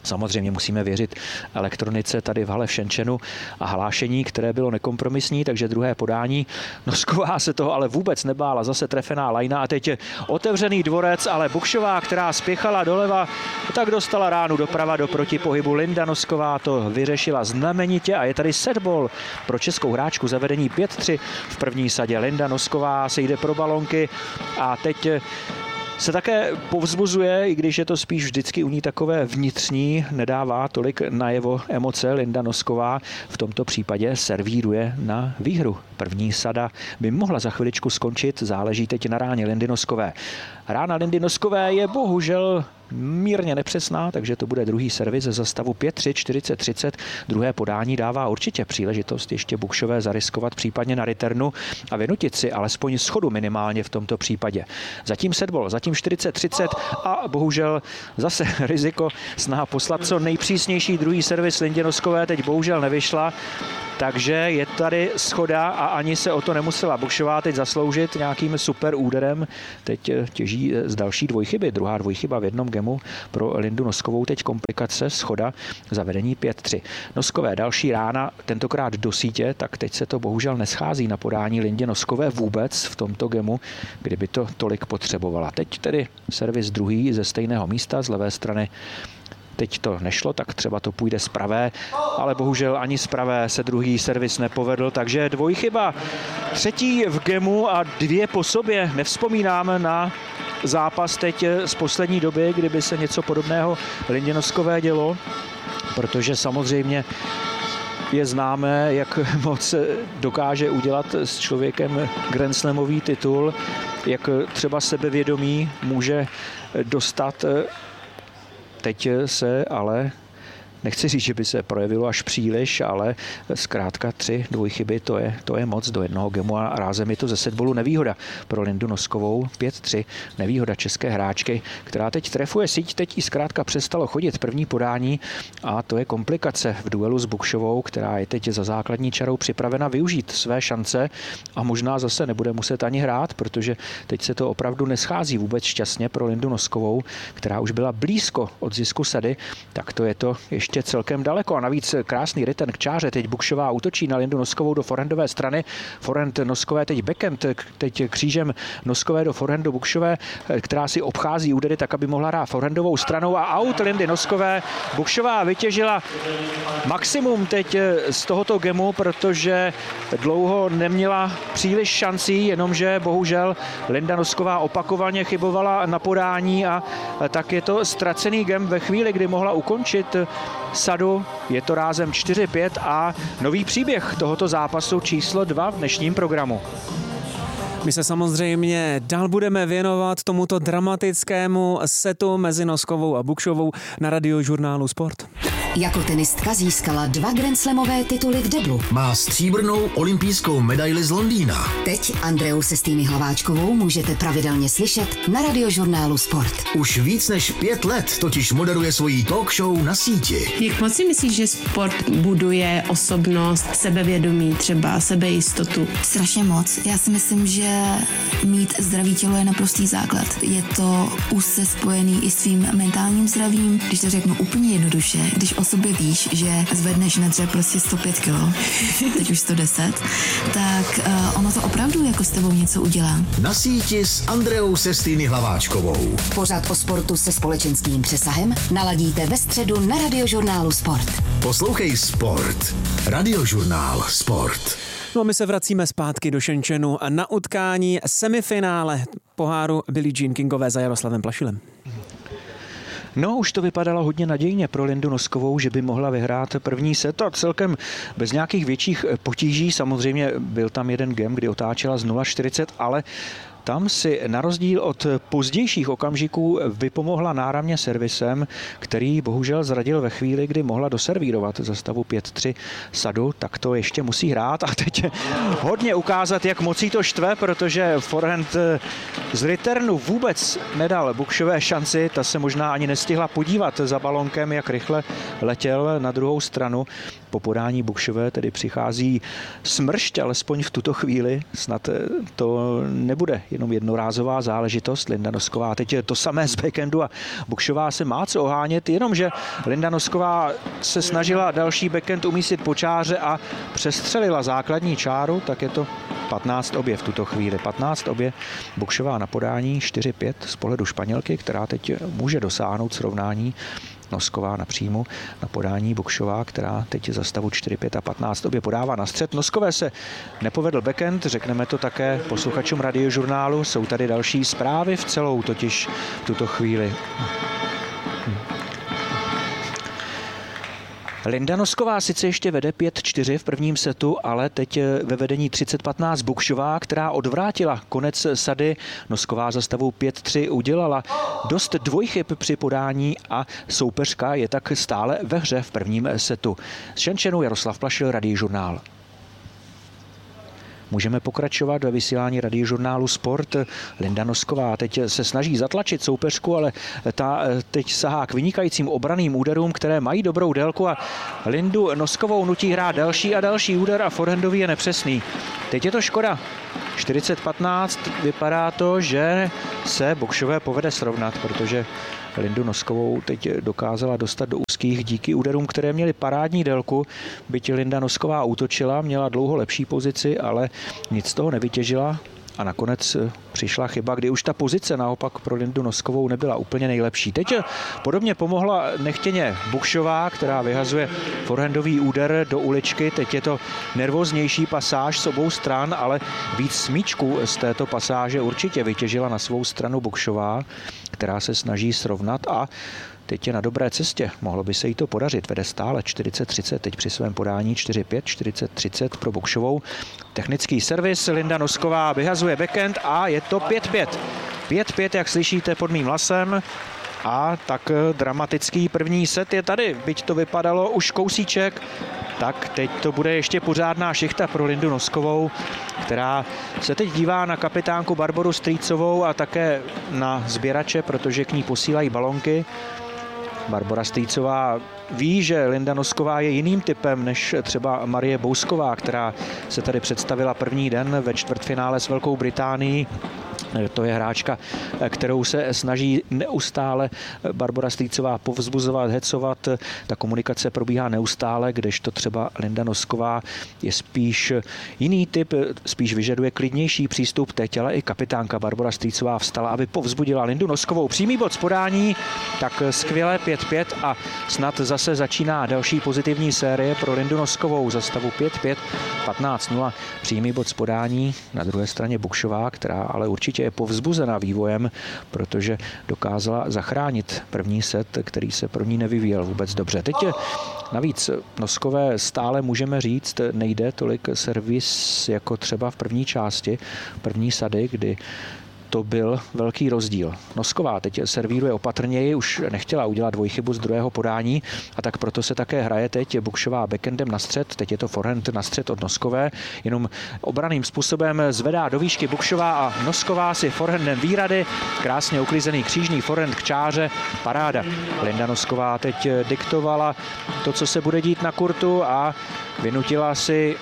Samozřejmě musíme věřit elektronice tady v hale v Šenčenu a hlášení, které bylo nekompromisní, takže druhé podání. Nosková se toho ale vůbec nebála, zase trefená lajna a teď je otevřený dvorec, ale Bukšová, která spěchala doleva, tak dostala ránu doprava do protipohybu. Linda Nosková to vyřešila znamenitě a je tady setball pro českou hráčku za vedení 5-3 v první sadě. Linda Nosková se jde pro balonky a teď se také povzbuzuje, i když je to spíš vždycky u ní takové vnitřní, nedává tolik najevo emoce. Linda Nosková v tomto případě servíruje na výhru. První sada by mohla za chviličku skončit, záleží teď na ráně Lindy Noskové. Rána Lindy Noskové je bohužel mírně nepřesná, takže to bude druhý servis ze stavu 5-3, 40-30. Druhé podání dává určitě příležitost ještě Bukšové zariskovat případně na returnu a vynutit si alespoň schodu minimálně v tomto případě. Zatím setball, zatím 40-30 a bohužel zase riziko snaha poslat co nejpřísnější druhý servis Lindě Noskové teď bohužel nevyšla. Takže je tady schoda a ani se o to nemusela Bukšová teď zasloužit nějakým super úderem. Teď těží z další dvojchyby. Druhá dvojchyba v jednom gemu pro Lindu Noskovou. Teď komplikace, schoda, zavedení 5-3. Noskové další rána, tentokrát do sítě, tak teď se to bohužel neschází na podání Lindě Noskové vůbec v tomto gemu, kdyby to tolik potřebovala. Teď tedy servis druhý ze stejného místa, z levé strany. Teď to nešlo, tak třeba to půjde z pravé, ale bohužel ani z pravé se druhý servis nepovedl, takže dvojchyba. Třetí v gemu a dvě po sobě. Nevzpomínám na zápas teď z poslední doby, kdyby se něco podobného Lindě Noskové dělo, protože samozřejmě je známé, jak moc dokáže udělat s člověkem Grand Slamový titul, jak třeba sebevědomí může dostat. Teď se ale, nechci říct, že by se projevilo až příliš, ale zkrátka 3 dvojchyby, to je moc do jednoho gemu a rázem je to ze setballu nevýhoda pro Lindu Noskovou. 5-3, nevýhoda české hráčky, která teď trefuje síť, teď jí zkrátka přestalo chodit první podání a to je komplikace v duelu s Bukšovou, která je teď za základní čarou připravena využít své šance a možná zase nebude muset ani hrát, protože teď se to opravdu neschází vůbec šťastně pro Lindu Noskovou, která už byla blízko od zisku sady, tak to je to ještě celkem daleko a navíc krásný return k čáře. Teď Bukšová útočí na Lindu Noskovou do forehandové strany. Forehand Noskové, teď backhand, teď křížem Noskové do forehandu Bukšové, která si obchází údery tak, aby mohla hrát forehandovou stranou a out Lindy Noskové. Bukšová vytěžila maximum teď z tohoto gemu, protože dlouho neměla příliš šancí, jenomže bohužel Linda Nosková opakovaně chybovala na podání a tak je to ztracený gem ve chvíli, kdy mohla ukončit sadu. Je to rázem 4-5 a nový příběh tohoto zápasu číslo 2 v dnešním programu. My se samozřejmě dál budeme věnovat tomuto dramatickému setu mezi Noskovou a Bukšovou na Radiožurnálu Sport. Jako tenistka získala 2 grandslamové tituly v deblu. Má stříbrnou olympijskou medaili z Londýna. Teď Andreu Sestýny Hlaváčkovou můžete pravidelně slyšet na Radiožurnálu Sport. Už víc než 5 let totiž moderuje svoji talk show na síti. Jak moc si myslíš, že sport buduje osobnost, sebevědomí, třeba sebejistotu? Strašně moc. Já si myslím, že mít zdravý tělo je naprostý základ. Je to úzce spojený i s tvým mentálním zdravím. Když to řeknu úplně jednoduše, když o sobě víš, že zvedneš na dřep prostě 105 kg, teď už 110, tak ono to opravdu jako s tebou něco udělá. Na síti s Andreou Sestýny Hlaváčkovou. Pořad o sportu se společenským přesahem naladíte ve středu na Radiožurnálu Sport. Poslouchej Sport. Radiožurnál Sport. No a my se vracíme zpátky do Šenčenu na utkání semifinále poháru Billie Jean Kingové za Jaroslavem Plašilem. No, už to vypadalo hodně nadějně pro Lindu Noskovou, že by mohla vyhrát první set a celkem bez nějakých větších potíží. Samozřejmě byl tam jeden game, kdy otáčela z 0,40, ale tam si na rozdíl od pozdějších okamžiků vypomohla náramně servisem, který bohužel zradil ve chvíli, kdy mohla doservírovat za stavu 5-3 sadu, tak to ještě musí hrát a teď hodně ukázat, jak moc jí to štve, protože forehand z returnu vůbec nedal Bukšové šanci, ta se možná ani nestihla podívat za balonkem, jak rychle letěl na druhou stranu. Po podání Bukšové tedy přichází smršť, alespoň v tuto chvíli, snad to nebude jenom jednorázová záležitost. Linda Nosková teď je to samé z backhandu a Bukšová se má co ohánět, jenomže Linda Nosková se snažila další backhand umístit po čáře a přestřelila základní čáru, tak je to 15 obě v tuto chvíli. 15 obě, Bukšová na podání 4-5 z pohledu Španělky, která teď může dosáhnout srovnání. Nosková na příjmu, na podání Bukšová, která teď za stavu 4-5 a 15 obě podává na střed. Noskové se nepovedl backhand, řekneme to také posluchačům Radiožurnálu. Jsou tady další zprávy v celou totiž v tuto chvíli. Linda Nosková sice ještě vede 5-4 v prvním setu, ale teď ve vedení 30-15 Bukšová, která odvrátila konec sady. Nosková za stavu 5-3 udělala dost dvojchyb při podání a soupeřka je tak stále ve hře v prvním setu. Z Shenzhenu Jaroslav Plašil, Radiožurnál. Můžeme pokračovat ve vysílání Radiožurnálu Sport. Linda Nosková teď se snaží zatlačit soupeřku, ale ta teď sahá k vynikajícím obranným úderům, které mají dobrou délku a Lindu Noskovou nutí hrát další a další úder a forehandový je nepřesný. Teď je to škoda. 40-15, vypadá to, že se Bukšové povede srovnat, protože Lindu Noskovou teď dokázala dostat do úzkých díky úderům, které měly parádní délku. Byť Linda Nosková útočila, měla dlouho lepší pozici, ale nic z toho nevytěžila. A nakonec přišla chyba, kdy už ta pozice naopak pro Lindu Noskovou nebyla úplně nejlepší. Teď podobně pomohla nechtěně Bukšová, která vyhazuje forehandový úder do uličky. Teď je to nervóznější pasáž z obou stran, ale víc smíčků z této pasáže určitě vytěžila na svou stranu Bukšová, která se snaží srovnat a teď je na dobré cestě. Mohlo by se jí to podařit. Vede stále 40-30, teď při svém podání 4-5, 40-30 pro Bukšovou. Technický servis, Linda Nosková vyhazuje backhand a je to 5-5. 5-5, jak slyšíte pod mým hlasem. A tak dramatický první set je tady. Byť to vypadalo už kousíček, tak teď to bude ještě pořádná šichta pro Lindu Noskovou, která se teď dívá na kapitánku Barboru Strýcovou a také na sběrače, protože k ní posílají balonky. Barbora Strýcová ví, že Linda Nosková je jiným typem než třeba Marie Bousková, která se tady představila první den ve čtvrtfinále s Velkou Británií. To je hráčka, kterou se snaží neustále Barbora Strýcová povzbuzovat, hecovat. Ta komunikace probíhá neustále, kdežto třeba Linda Nosková je spíš jiný typ, spíš vyžaduje klidnější přístup. Teď ale i kapitánka Barbora Strýcová vstala, aby povzbudila Lindu Noskovou. Přímý bod z podání, tak skvěle 5-5 a snad zase začíná další pozitivní série pro Lindu Noskovou za stavu 5-5, 15-0. Přímý bod z podání, na druhé straně Bukšová, která ale určitě je povzbuzená vývojem, protože dokázala zachránit první set, který se pro ní nevyvíjel vůbec dobře. Teď navíc Noskové stále můžeme říct, nejde tolik servis jako třeba v první části, první sady, kdy to byl velký rozdíl. Nosková teď servíruje opatrněji, už nechtěla udělat dvojchybu z druhého podání a tak proto se také hraje teď Bukšová backhandem na střed, teď je to forehand na střed od Noskové, jenom obraným způsobem zvedá do výšky Bukšová a Nosková si forehandem výrady, krásně uklizený křížný forehand k čáře, paráda. Linda Nosková teď diktovala to, co se bude dít na kurtu a vynutila si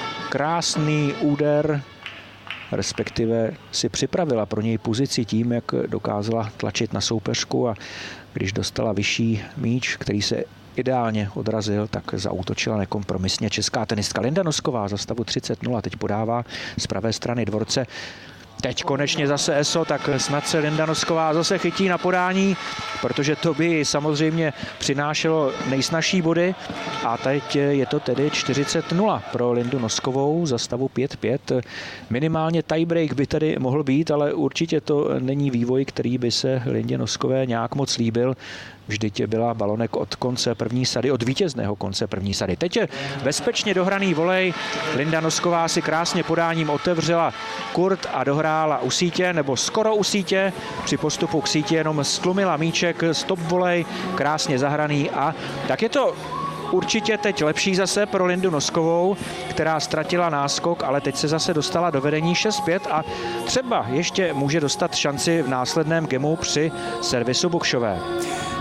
krásný úder, respektive si připravila pro něj pozici tím, jak dokázala tlačit na soupeřku a když dostala vyšší míč, který se ideálně odrazil, tak zaútočila nekompromisně česká tenistka Linda Nosková za stavu 30-0, teď podává z pravé strany dvorce. Teď konečně zase ESO, tak snad se Linda Nosková zase chytí na podání, protože to by samozřejmě přinášelo nejsnažší body a teď je to tedy 40-0 pro Lindu Noskovou za stavu 5-5. Minimálně tiebreak by tady mohl být, ale určitě to není vývoj, který by se Lindě Noskové nějak moc líbil. Vždyť byla balonek od konce první sady, od vítězného konce první sady. Teď je bezpečně dohraný volej. Linda Nosková si krásně podáním otevřela kurt a dohrála u sítě, nebo skoro u sítě. Při postupu k sítě jenom stlumila míček, stop volej, krásně zahraný a tak je to určitě teď lepší zase pro Lindu Noskovou, která ztratila náskok, ale teď se zase dostala do vedení 6-5 a třeba ještě může dostat šanci v následném gemu při servisu Bukšové.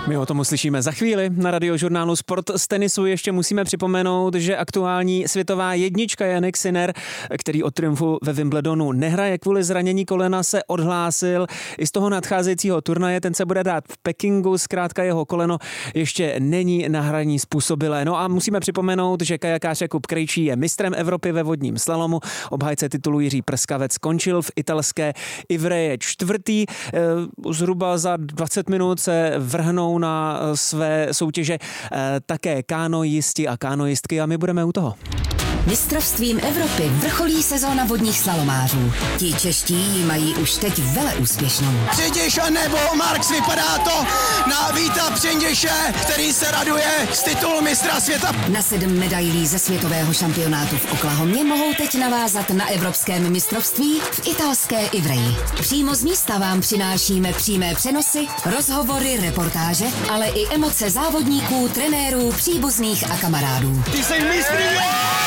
My o tom uslyšíme za chvíli na Radiožurnálu Sport. Z tenisu ještě musíme připomenout, že aktuální světová jednička Jannik Sinner, který od triumfu ve Wimbledonu nehraje kvůli zranění kolena, se odhlásil i z toho nadcházejícího turnaje. Ten se bude dát v Pekingu, zkrátka jeho koleno ještě není na hraní způsobilé. No a musíme připomenout, že kajakář Jakub Krejčí je mistrem Evropy ve vodním slalomu. Obhájce titulu Jiří Prskavec skončil v italské Ivreje čtvrtý. Zhruba za 20 minut se vrhnou na své soutěže také kánoisti a kánoistky a my budeme u toho. Mistrovstvím Evropy vrcholí sezóna vodních slalomářů. Ti čeští ji mají už teď vele úspěšnou. Přinděša nebo Marks, vypadá to na Víta Přinděše, který se raduje z titulu mistra světa. Na 7 medailí ze světového šampionátu v Oklahomě mohou teď navázat na evropském mistrovství v italské Ivreji. Přímo z místa vám přinášíme přímé přenosy, rozhovory, reportáže, ale i emoce závodníků, trenérů, příbuzných a kamarádů. Ty jsi mistrně!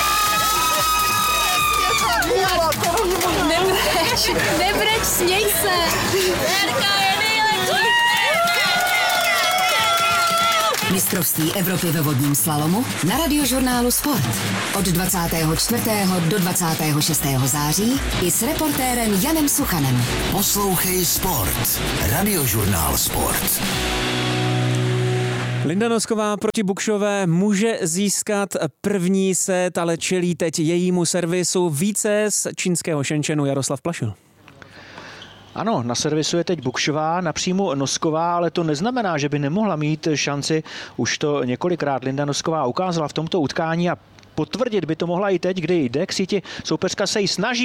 Nebreč, směj se! Verka je nejlepší! Mistrovství Evropy ve vodním slalomu na Radiožurnálu Sport. Od 24. do 26. září i s reportérem Janem Suchanem. Poslouchej Sport. Radiožurnál Sport. Linda Nosková proti Bukšové může získat první set, ale čelí teď jejímu servisu více z čínského Shenzhenu Jaroslav Plašil. Ano, na servisu je teď Bukšová, napřímo Nosková, ale to neznamená, že by nemohla mít šanci. Už to několikrát Linda Nosková ukázala v tomto utkání a potvrdit by to mohla i teď, kdy jde k síti. Soupeřka se jí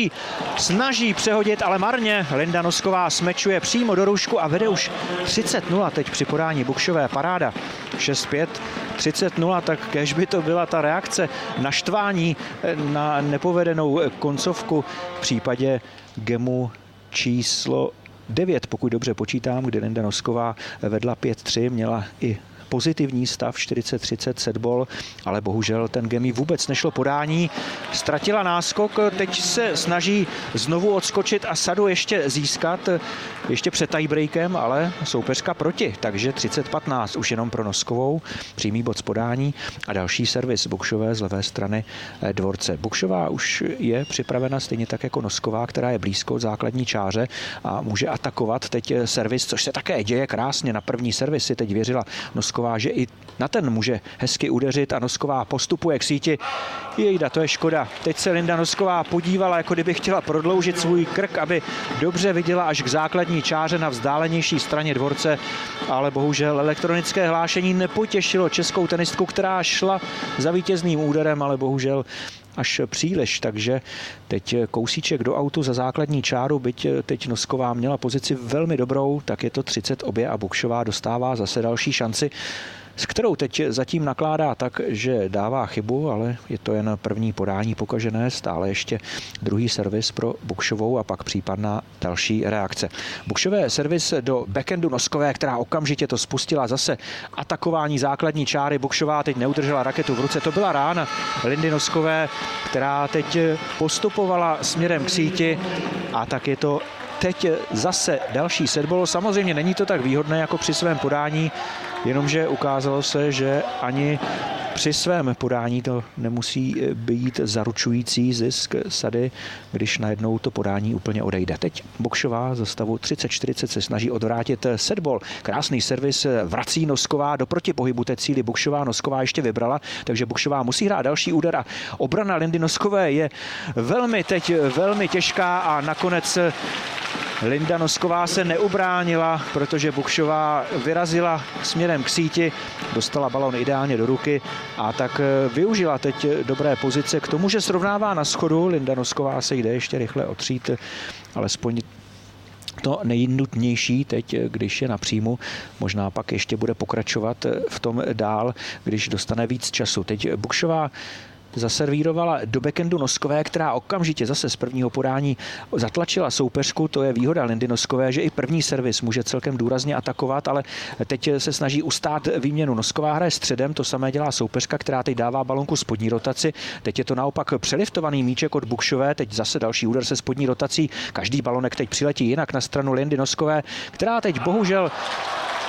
snaží přehodit, ale marně. Linda Nosková smečuje přímo do růžku a vede už 30-0 teď při podání Bukšové. Paráda 6-5, 30-0, tak kéž by to byla ta reakce naštvání na nepovedenou koncovku v případě gemu číslo 9, pokud dobře počítám, kdy Linda Nosková vedla 5-3, měla i pozitivní stav 40-30 setball, ale bohužel ten gemi vůbec nešlo podání. Ztratila náskok, teď se snaží znovu odskočit a sadu ještě získat, ještě před tiebreakem, ale soupeřka proti, takže 30-15 už jenom pro Noskovou. Přímý bod z podání a další servis Bukšové z levé strany dvorce. Bukšová už je připravena stejně tak jako Nosková, která je blízko základní čáře a může atakovat teď servis, což se také děje krásně. Na první servis si teď věřila Nosková, že i na ten může hezky udeřit a Nosková postupuje k síti. Jejda, to je škoda. Teď se Linda Nosková podívala, jako kdyby chtěla prodloužit svůj krk, aby dobře viděla až k základní čáře na vzdálenější straně dvorce, ale bohužel elektronické hlášení nepotěšilo českou tenistku, která šla za vítězným úderem, ale bohužel až příliš, takže teď kousíček do autu za základní čáru, byť teď Nosková měla pozici velmi dobrou, tak je to 30 obě a Bukšová dostává zase další šanci, s kterou teď zatím nakládá tak, že dává chybu, ale je to jen první podání pokažené, stále ještě druhý servis pro Bukšovou a pak případná další reakce. Bukšové servis do backhandu Noskové, která okamžitě to spustila, zase atakování základní čáry. Bukšová teď neudržela raketu v ruce, to byla rána Lindy Noskové, která teď postupovala směrem k síti a tak je to teď zase další setball. Samozřejmě není to tak výhodné jako při svém podání, jenomže ukázalo se, že ani při svém podání to nemusí být zaručující zisk sady, když najednou to podání úplně odejde. Teď Bukšová za stavu 30-40 se snaží odvrátit setball. Krásný servis vrací Nosková do protipohybu té cíli. Bukšová Nosková ještě vybrala, takže Bukšová musí hrát další úder a obrana Lindy Noskové je velmi těžká a nakonec Linda Nosková se neubránila, protože Bukšová vyrazila směrem k síti, dostala balon ideálně do ruky a tak využila teď dobré pozice k tomu, že srovnává na schodu. Linda Nosková se jde ještě rychle otřít, alespoň to nejnutnější teď, když je na příjmu. Možná pak ještě bude pokračovat v tom dál, když dostane víc času. Teď Bukšová zaservírovala do backhandu Noskové, která okamžitě zase z prvního podání zatlačila soupeřku. To je výhoda Lindy Noskové, že i první servis může celkem důrazně atakovat, ale teď se snaží ustát výměnu. Nosková hraje středem, to samé dělá soupeřka, která teď dává balonku spodní rotaci. Teď je to naopak přeliftovaný míček od Bukšové, teď zase další úder se spodní rotací. Každý balonek teď přiletí jinak na stranu Lindy Noskové, která teď bohužel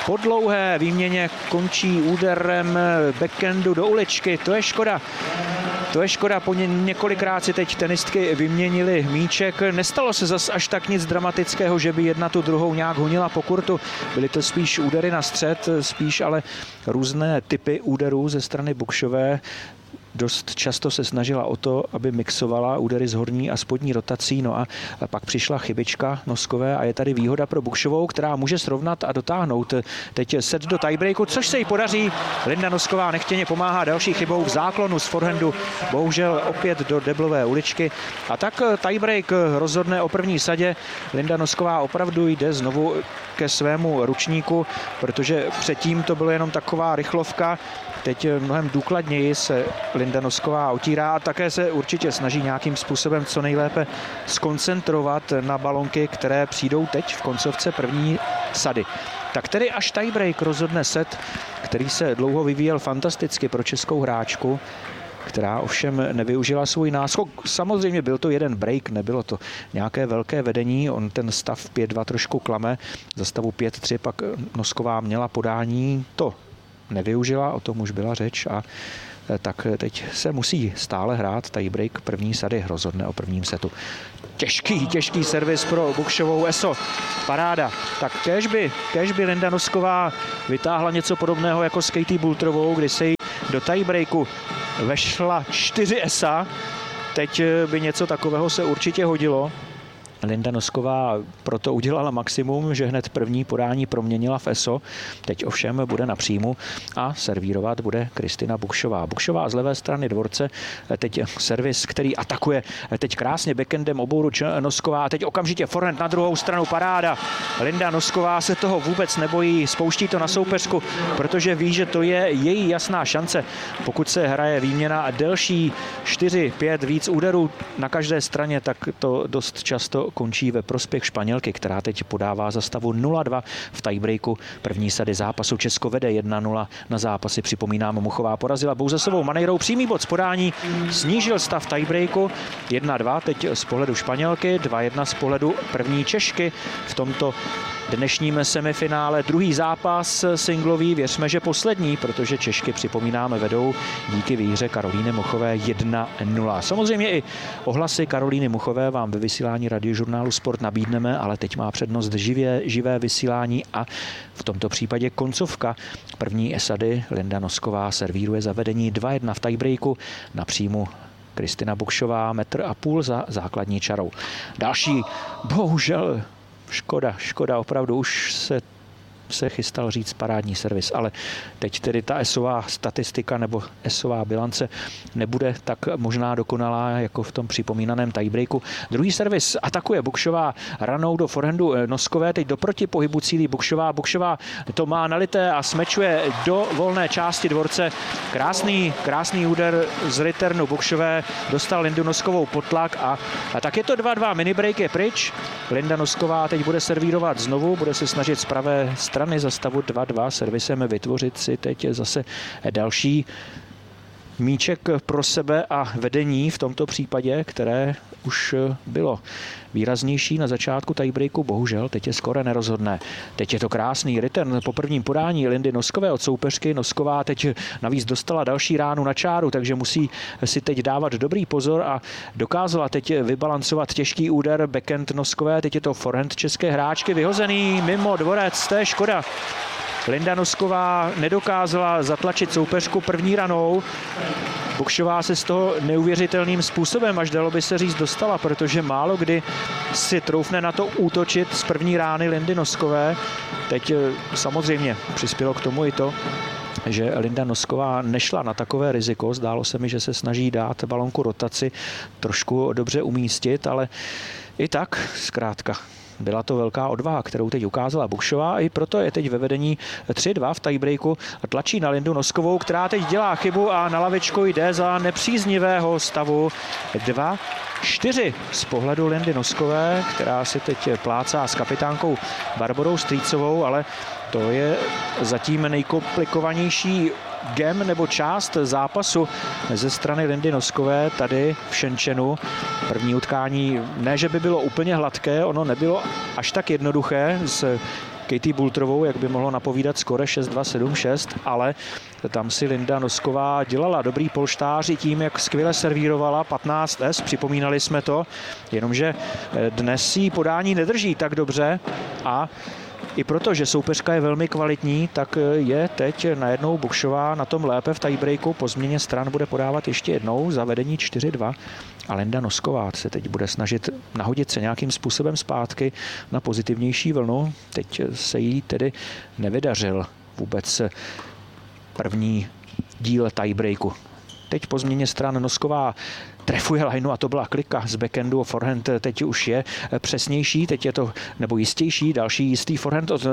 po dlouhé výměně končí úderem backhandu do uličky. To je škoda. To je škoda, po několikrát si teď tenistky vyměnili míček. Nestalo se zas až tak nic dramatického, že by jedna tu druhou nějak honila po kurtu. Byly to spíš údery na střed, spíš ale různé typy úderů ze strany Bukšové. Dost často se snažila o to, aby mixovala údery z horní a spodní rotací, no a pak přišla chybička Noskové a je tady výhoda pro Bukšovou, která může srovnat a dotáhnout teď set do tiebreaku, což se jí podaří. Linda Nosková nechtěně pomáhá další chybou v záklonu z forehandu, bohužel opět do deblové uličky. A tak tiebreak rozhodne o první sadě. Linda Nosková opravdu jde znovu ke svému ručníku, protože předtím to bylo jenom taková rychlovka. Teď mnohem důkladněji se Linda Nosková otírá a také se určitě snaží nějakým způsobem co nejlépe skoncentrovat na balonky, které přijdou teď v koncovce první sady. Tak tedy až tiebreak rozhodne set, který se dlouho vyvíjel fantasticky pro českou hráčku, která ovšem nevyužila svůj náskok. Samozřejmě byl to jeden break, nebylo to nějaké velké vedení, on ten stav 5-2 trošku klame, za stavu 5-3 pak Nosková měla podání, to nevyužila, o tom už byla řeč a tak teď se musí stále hrát tiebreak první sady, rozhodne o prvním setu. Těžký servis pro Bukšovou, eso, paráda. Tak kéž by Linda Nosková vytáhla něco podobného jako s Katie Boulterovou, kdy se jí do tiebreaku vešla 4 esa. Teď by něco takového se určitě hodilo. Linda Nosková proto udělala maximum, že hned první podání proměnila v eso. Teď ovšem bude na příjmu a servírovat bude Kristina Bukšová. Bukšová z levé strany dvorce, teď servis, který atakuje teď krásně backendem obouruč Nosková a teď okamžitě forehand na druhou stranu, paráda. Linda Nosková se toho vůbec nebojí, spouští to na soupeřku, protože ví, že to je její jasná šance. Pokud se hraje výměna delší 4-5 víc úderů na každé straně, tak to dost často končí ve prospěch Španělky, která teď podává za stavu 0-2 v tiebreaku první sady zápasu. Česko vede 1-0 na zápasy. Připomínám, Muchová porazila Bouzasovou Manejrou. Přímý bod z podání snížil stav tiebreaku 1-2 teď z pohledu Španělky, 2-1 z pohledu první Češky v tomto dnešním semifinále. Druhý zápas singlový, věřme, že poslední, protože Češky, připomínáme, vedou díky výhře Karolíny Muchové 1-0. Samozřejmě i ohlasy Karolíny Muchové vám ve vysílání Radiožurnálu Sport nabídneme, ale teď má přednost živé vysílání a v tomto případě koncovka první sady. Linda Nosková servíruje zavedení 2-1 v tiebreaku, na příjmu Kristina Bukšová 1,5 m za základní čarou. Další, bohužel, škoda, opravdu už se chystal říct parádní servis, ale teď tedy ta esová statistika nebo esová bilance nebude tak možná dokonalá jako v tom připomínaném tiebreaku. Druhý servis atakuje Bukšová ranou do forehandu Noskové, teď do protipohybu cílí Bukšová to má nalité a smečuje do volné části dvorce. Krásný úder z returnu Bukšové, dostal Lindu Noskovou pod tlak a tak je to 2-2, minibreak je pryč. Linda Nosková teď bude servírovat znovu, bude se snažit z pravé strany za stavu 2-2 servisem vytvořit si teď zase další míček pro sebe a vedení v tomto případě, které už bylo výraznější na začátku tiebreaku, bohužel teď je skoro nerozhodné. Teď je to krásný return po prvním podání Lindy Noskové od soupeřky. Nosková teď navíc dostala další ránu na čáru, takže musí si teď dávat dobrý pozor a dokázala teď vybalancovat těžký úder backhand Noskové. Teď je to forehand české hráčky vyhozený mimo dvorec, to je škoda. Linda Nosková nedokázala zatlačit soupeřku první ranou. Bukšová se z toho neuvěřitelným způsobem, až dalo by se říct, dostala, protože málo kdy si troufne na to útočit z první rány Lindy Noskové. Teď samozřejmě přispělo k tomu i to, že Linda Nosková nešla na takové riziko. Zdálo se mi, že se snaží dát balonku rotaci, trošku dobře umístit, ale i tak zkrátka byla to velká odvaha, kterou teď ukázala Bukšová, i proto je teď ve vedení 3-2 v tiebreaku a tlačí na Lindu Noskovou, která teď dělá chybu a na lavičku jde za nepříznivého stavu 2-4 z pohledu Lindy Noskové, která si teď plácá s kapitánkou Barborou Strýcovou, ale to je zatím nejkomplikovanější game nebo část zápasu ze strany Lindy Noskové tady v Shenzhenu. První utkání ne, že by bylo úplně hladké, ono nebylo až tak jednoduché z Katie Bultrovou, jak by mohlo napovídat skore 6-2, 7-6, ale tam si Linda Nosková dělala dobrý polštář i tím, jak skvěle servírovala 15S, připomínali jsme to, jenomže dnes jí podání nedrží tak dobře a i proto, že soupeřka je velmi kvalitní, tak je teď najednou Bukšová na tom lépe v tiebreaku. Po změně stran bude podávat ještě jednou za vedení 4-2 a Linda Nosková se teď bude snažit nahodit se nějakým způsobem zpátky na pozitivnější vlnu. Teď se jí tedy nevydařil vůbec první díl tiebreaku. Teď po změně stran Nosková trefuje lineu a to byla klika z backhandu. Forehand teď už je přesnější, teď je to, nebo jistější, další jistý forehand od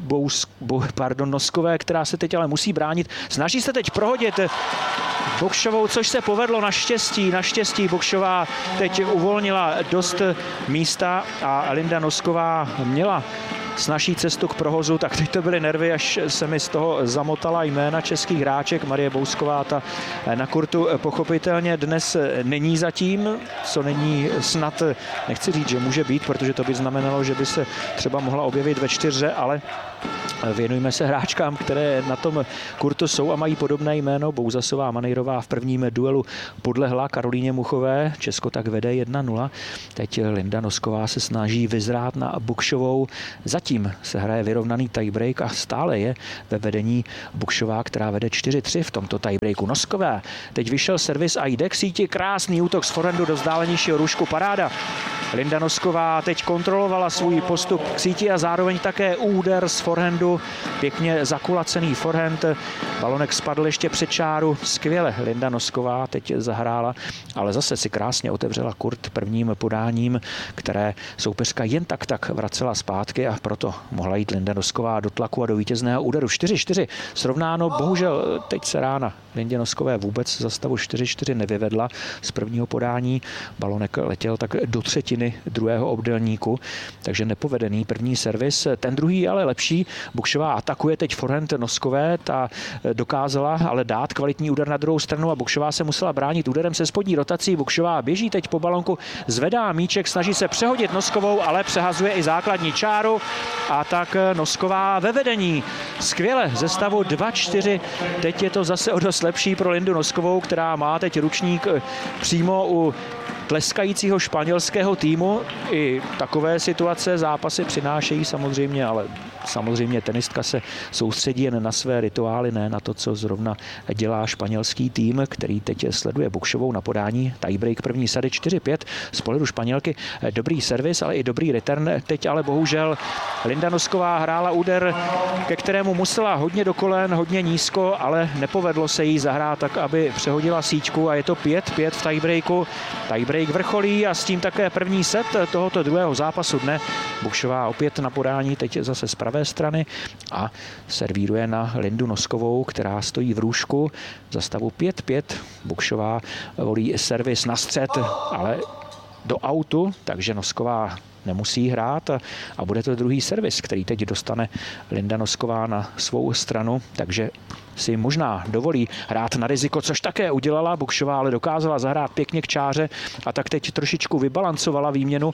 Noskové, která se teď ale musí bránit. Snaží se teď prohodit Bukšovou, což se povedlo naštěstí. Bukšová teď uvolnila dost místa a Linda Nosková měla snaží cestu k prohozu, tak teď to byly nervy, až se mi z toho zamotala jména českých hráček. Marie Bousková, ta na kurtu pochopitelně dnes není zatím, co není snad, nechci říct, že může být, protože to by znamenalo, že by se třeba mohla objevit ve 4, ale věnujme se hráčkám, které na tom kurtu jsou a mají podobné jméno. Bouzasová Manejrová v prvním duelu podlehla Karolíně Muchové. Česko tak vede 1-0. Teď Linda Nosková se snaží vyzrát na Bukšovou. Zatím se hraje vyrovnaný tiebreak a stále je ve vedení Bukšová, která vede 4-3 v tomto tiebreaku. Noskové. Teď vyšel servis a jde k síti. Krásný útok z forehandu do vzdálenějšího růžku. Paráda. Linda Nosková teď kontrolovala svůj postup k síti a zároveň také úder z forehandu. Pěkně zakulacený forehand. Balonek spadl ještě před čáru. Skvěle Linda Nosková teď zahrála, ale zase si krásně otevřela kurt prvním podáním, které soupeřka jen tak vracela zpátky a proto mohla jít Linda Nosková do tlaku a do vítězného úderu. 4-4 srovnáno. Bohužel teď se rána Lindě Noskové vůbec za stavu 4-4 nevyvedla z prvního podání. Balonek letěl tak do třetiny druhého obdélníku, takže nepovedený první servis. Ten druhý ale lepší. Bukšová atakuje teď forehand Noskové, ta dokázala ale dát kvalitní úder na druhou stranu a Bukšová se musela bránit úderem se spodní rotací. Bukšová běží teď po balonku, zvedá míček, snaží se přehodit Noskovou, ale přehazuje i základní čáru a tak Nosková ve vedení. Skvěle ze stavu 2-4. Teď je to zase o dost lepší pro Lindu Noskovou, která má teď ručník přímo u tleskajícího španělského týmu. I takové situace zápasy přinášejí samozřejmě, ale samozřejmě tenistka se soustředí jen na své rituály, ne na to, co zrovna dělá španělský tým, který teď sleduje Bukšovou na podání. Tiebreak první sady 4-5 z pohledu Španělky. Dobrý servis, ale i dobrý return. Teď ale bohužel Linda Nosková hrála úder, ke kterému musela hodně do kolen, hodně nízko, ale nepovedlo se jí zahrát tak, aby přehodila síťku a je to 5-5 v tiebreaku. Tiebreak vrcholí a s tím také první set tohoto druhého zápasu dne. Bukšová opět na podání, teď zase z pravé strany a servíruje na Lindu Noskovou, která stojí v růžku za stavu 5-5. Bukšová volí servis na střed, ale do autu, takže Nosková nemusí hrát a bude to druhý servis, který teď dostane Linda Nosková na svou stranu, takže si možná dovolí hrát na riziko, což také udělala. Bukšová ale dokázala zahrát pěkně k čáře a tak teď trošičku vybalancovala výměnu.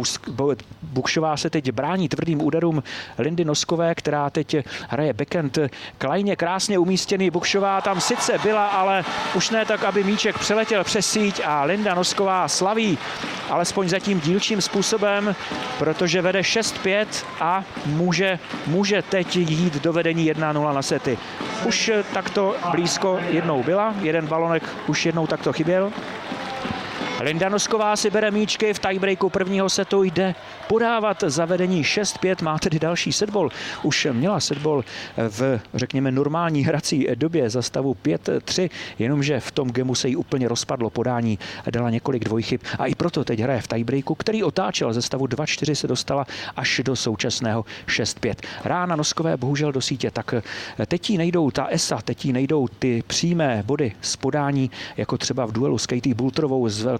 Bukšová se teď brání tvrdým úderům Lindy Noskové, která teď hraje backhand klajně krásně umístěný. Bukšová tam sice byla, ale už ne tak, aby míček přeletěl přes síť a Linda Nosková slaví alespoň zatím dílčím způsobem, protože vede 6-5 a může teď jít do vedení 1-0 na sety. Už takto blízko jednou byla, jeden balonek už jednou takto chyběl. Linda Nosková si bere míčky v tiebreaku prvního setu, jde podávat za vedení 6-5, má tedy další setball. Už měla setball v, řekněme, normální hrací době za stavu 5-3, jenomže v tom gemu se jí úplně rozpadlo podání, dala několik dvojchyb a i proto teď hraje v tiebreaku, který otáčel ze stavu 2-4, se dostala až do současného 6-5. Rána Noskové bohužel do sítě, tak teď jí nejdou ta ESA, teď jí nejdou ty přímé body z podání, jako třeba v duelu s Katie Bultrovou z Velké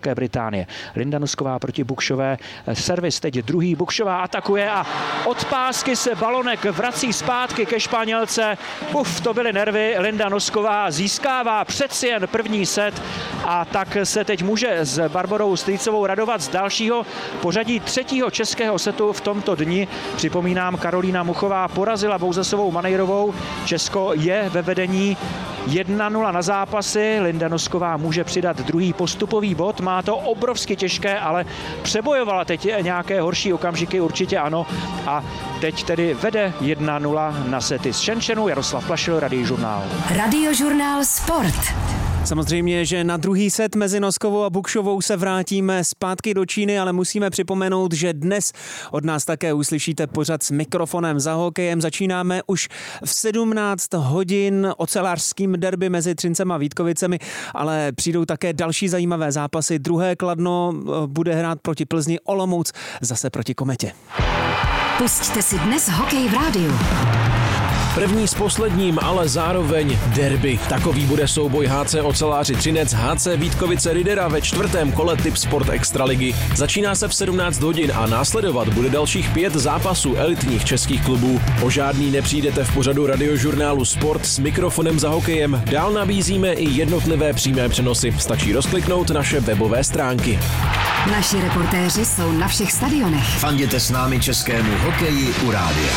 Velké Británie. Linda Nosková proti Bukšové. Servis teď druhý. Bukšová atakuje a od pásky se balonek vrací zpátky ke Španělce. To byly nervy. Linda Nosková získává přeci jen první set a tak se teď může s Barborou Strýcovou radovat z dalšího pořadí třetího českého setu v tomto dni. Připomínám, Karolína Muchová porazila Bouzasovou Manejrovou. Česko je ve vedení 1-0 na zápasy. Linda Nosková může přidat druhý postupový bod. Má to obrovsky těžké, ale přebojovala teď nějaké horší okamžiky, určitě ano. A teď tedy vede 1-0 na sety z Shenzhenu. Jaroslav Plašil, Radiožurnál. Radiožurnál Sport. Samozřejmě, že na druhý set mezi Noskovou a Bukšovou se vrátíme zpátky do Číny, ale musíme připomenout, že dnes od nás také uslyšíte pořad s mikrofonem za hokejem. Začínáme už v 17 hodin ocelářským derby mezi Třincem a Vítkovicemi, ale přijdou také další zajímavé zápasy. Druhé Kladno bude hrát proti Plzni, Olomouc zase proti Kometě. Pusťte si dnes hokej v rádiu. První s posledním, ale zároveň derby. Takový bude souboj HC Oceláři Třinec HC Vítkovice Ridera ve čtvrtém kole Tip Sport Extraligy. Začíná se v 17 hodin a následovat bude dalších 5 zápasů elitních českých klubů. O žádný nepřijdete v pořadu Radiožurnálu Sport s mikrofonem za hokejem. Dál nabízíme i jednotlivé přímé přenosy. Stačí rozkliknout naše webové stránky. Naši reportéři jsou na všech stadionech. Fanděte s námi českému hokeji u rádia.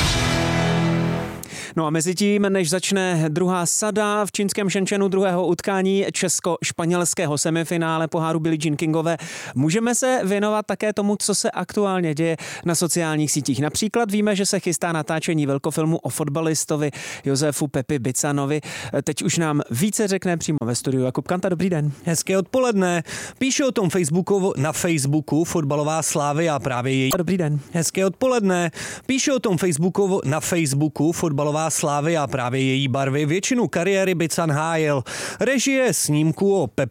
No a mezi tím, než začne druhá sada v čínském Shenzhenu druhého utkání česko-španělského semifinále poháru Billie Jean Kingové, můžeme se věnovat také tomu, co se aktuálně děje na sociálních sítích. Například víme, že se chystá natáčení velkofilmu o fotbalistovi Josefu Pepi Bicanovi. Teď už nám více řekne přímo ve studiu Jakub Kanta. Dobrý den. Hezké odpoledne. Píše o tom na Facebooku fotbalová Slavia a právě její... Dobrý den. Hezké odpoledne. Píše o tom na Facebooku fotbalová Slavia a právě její barvy většinu kariéry Bican hájil. Režie snímku o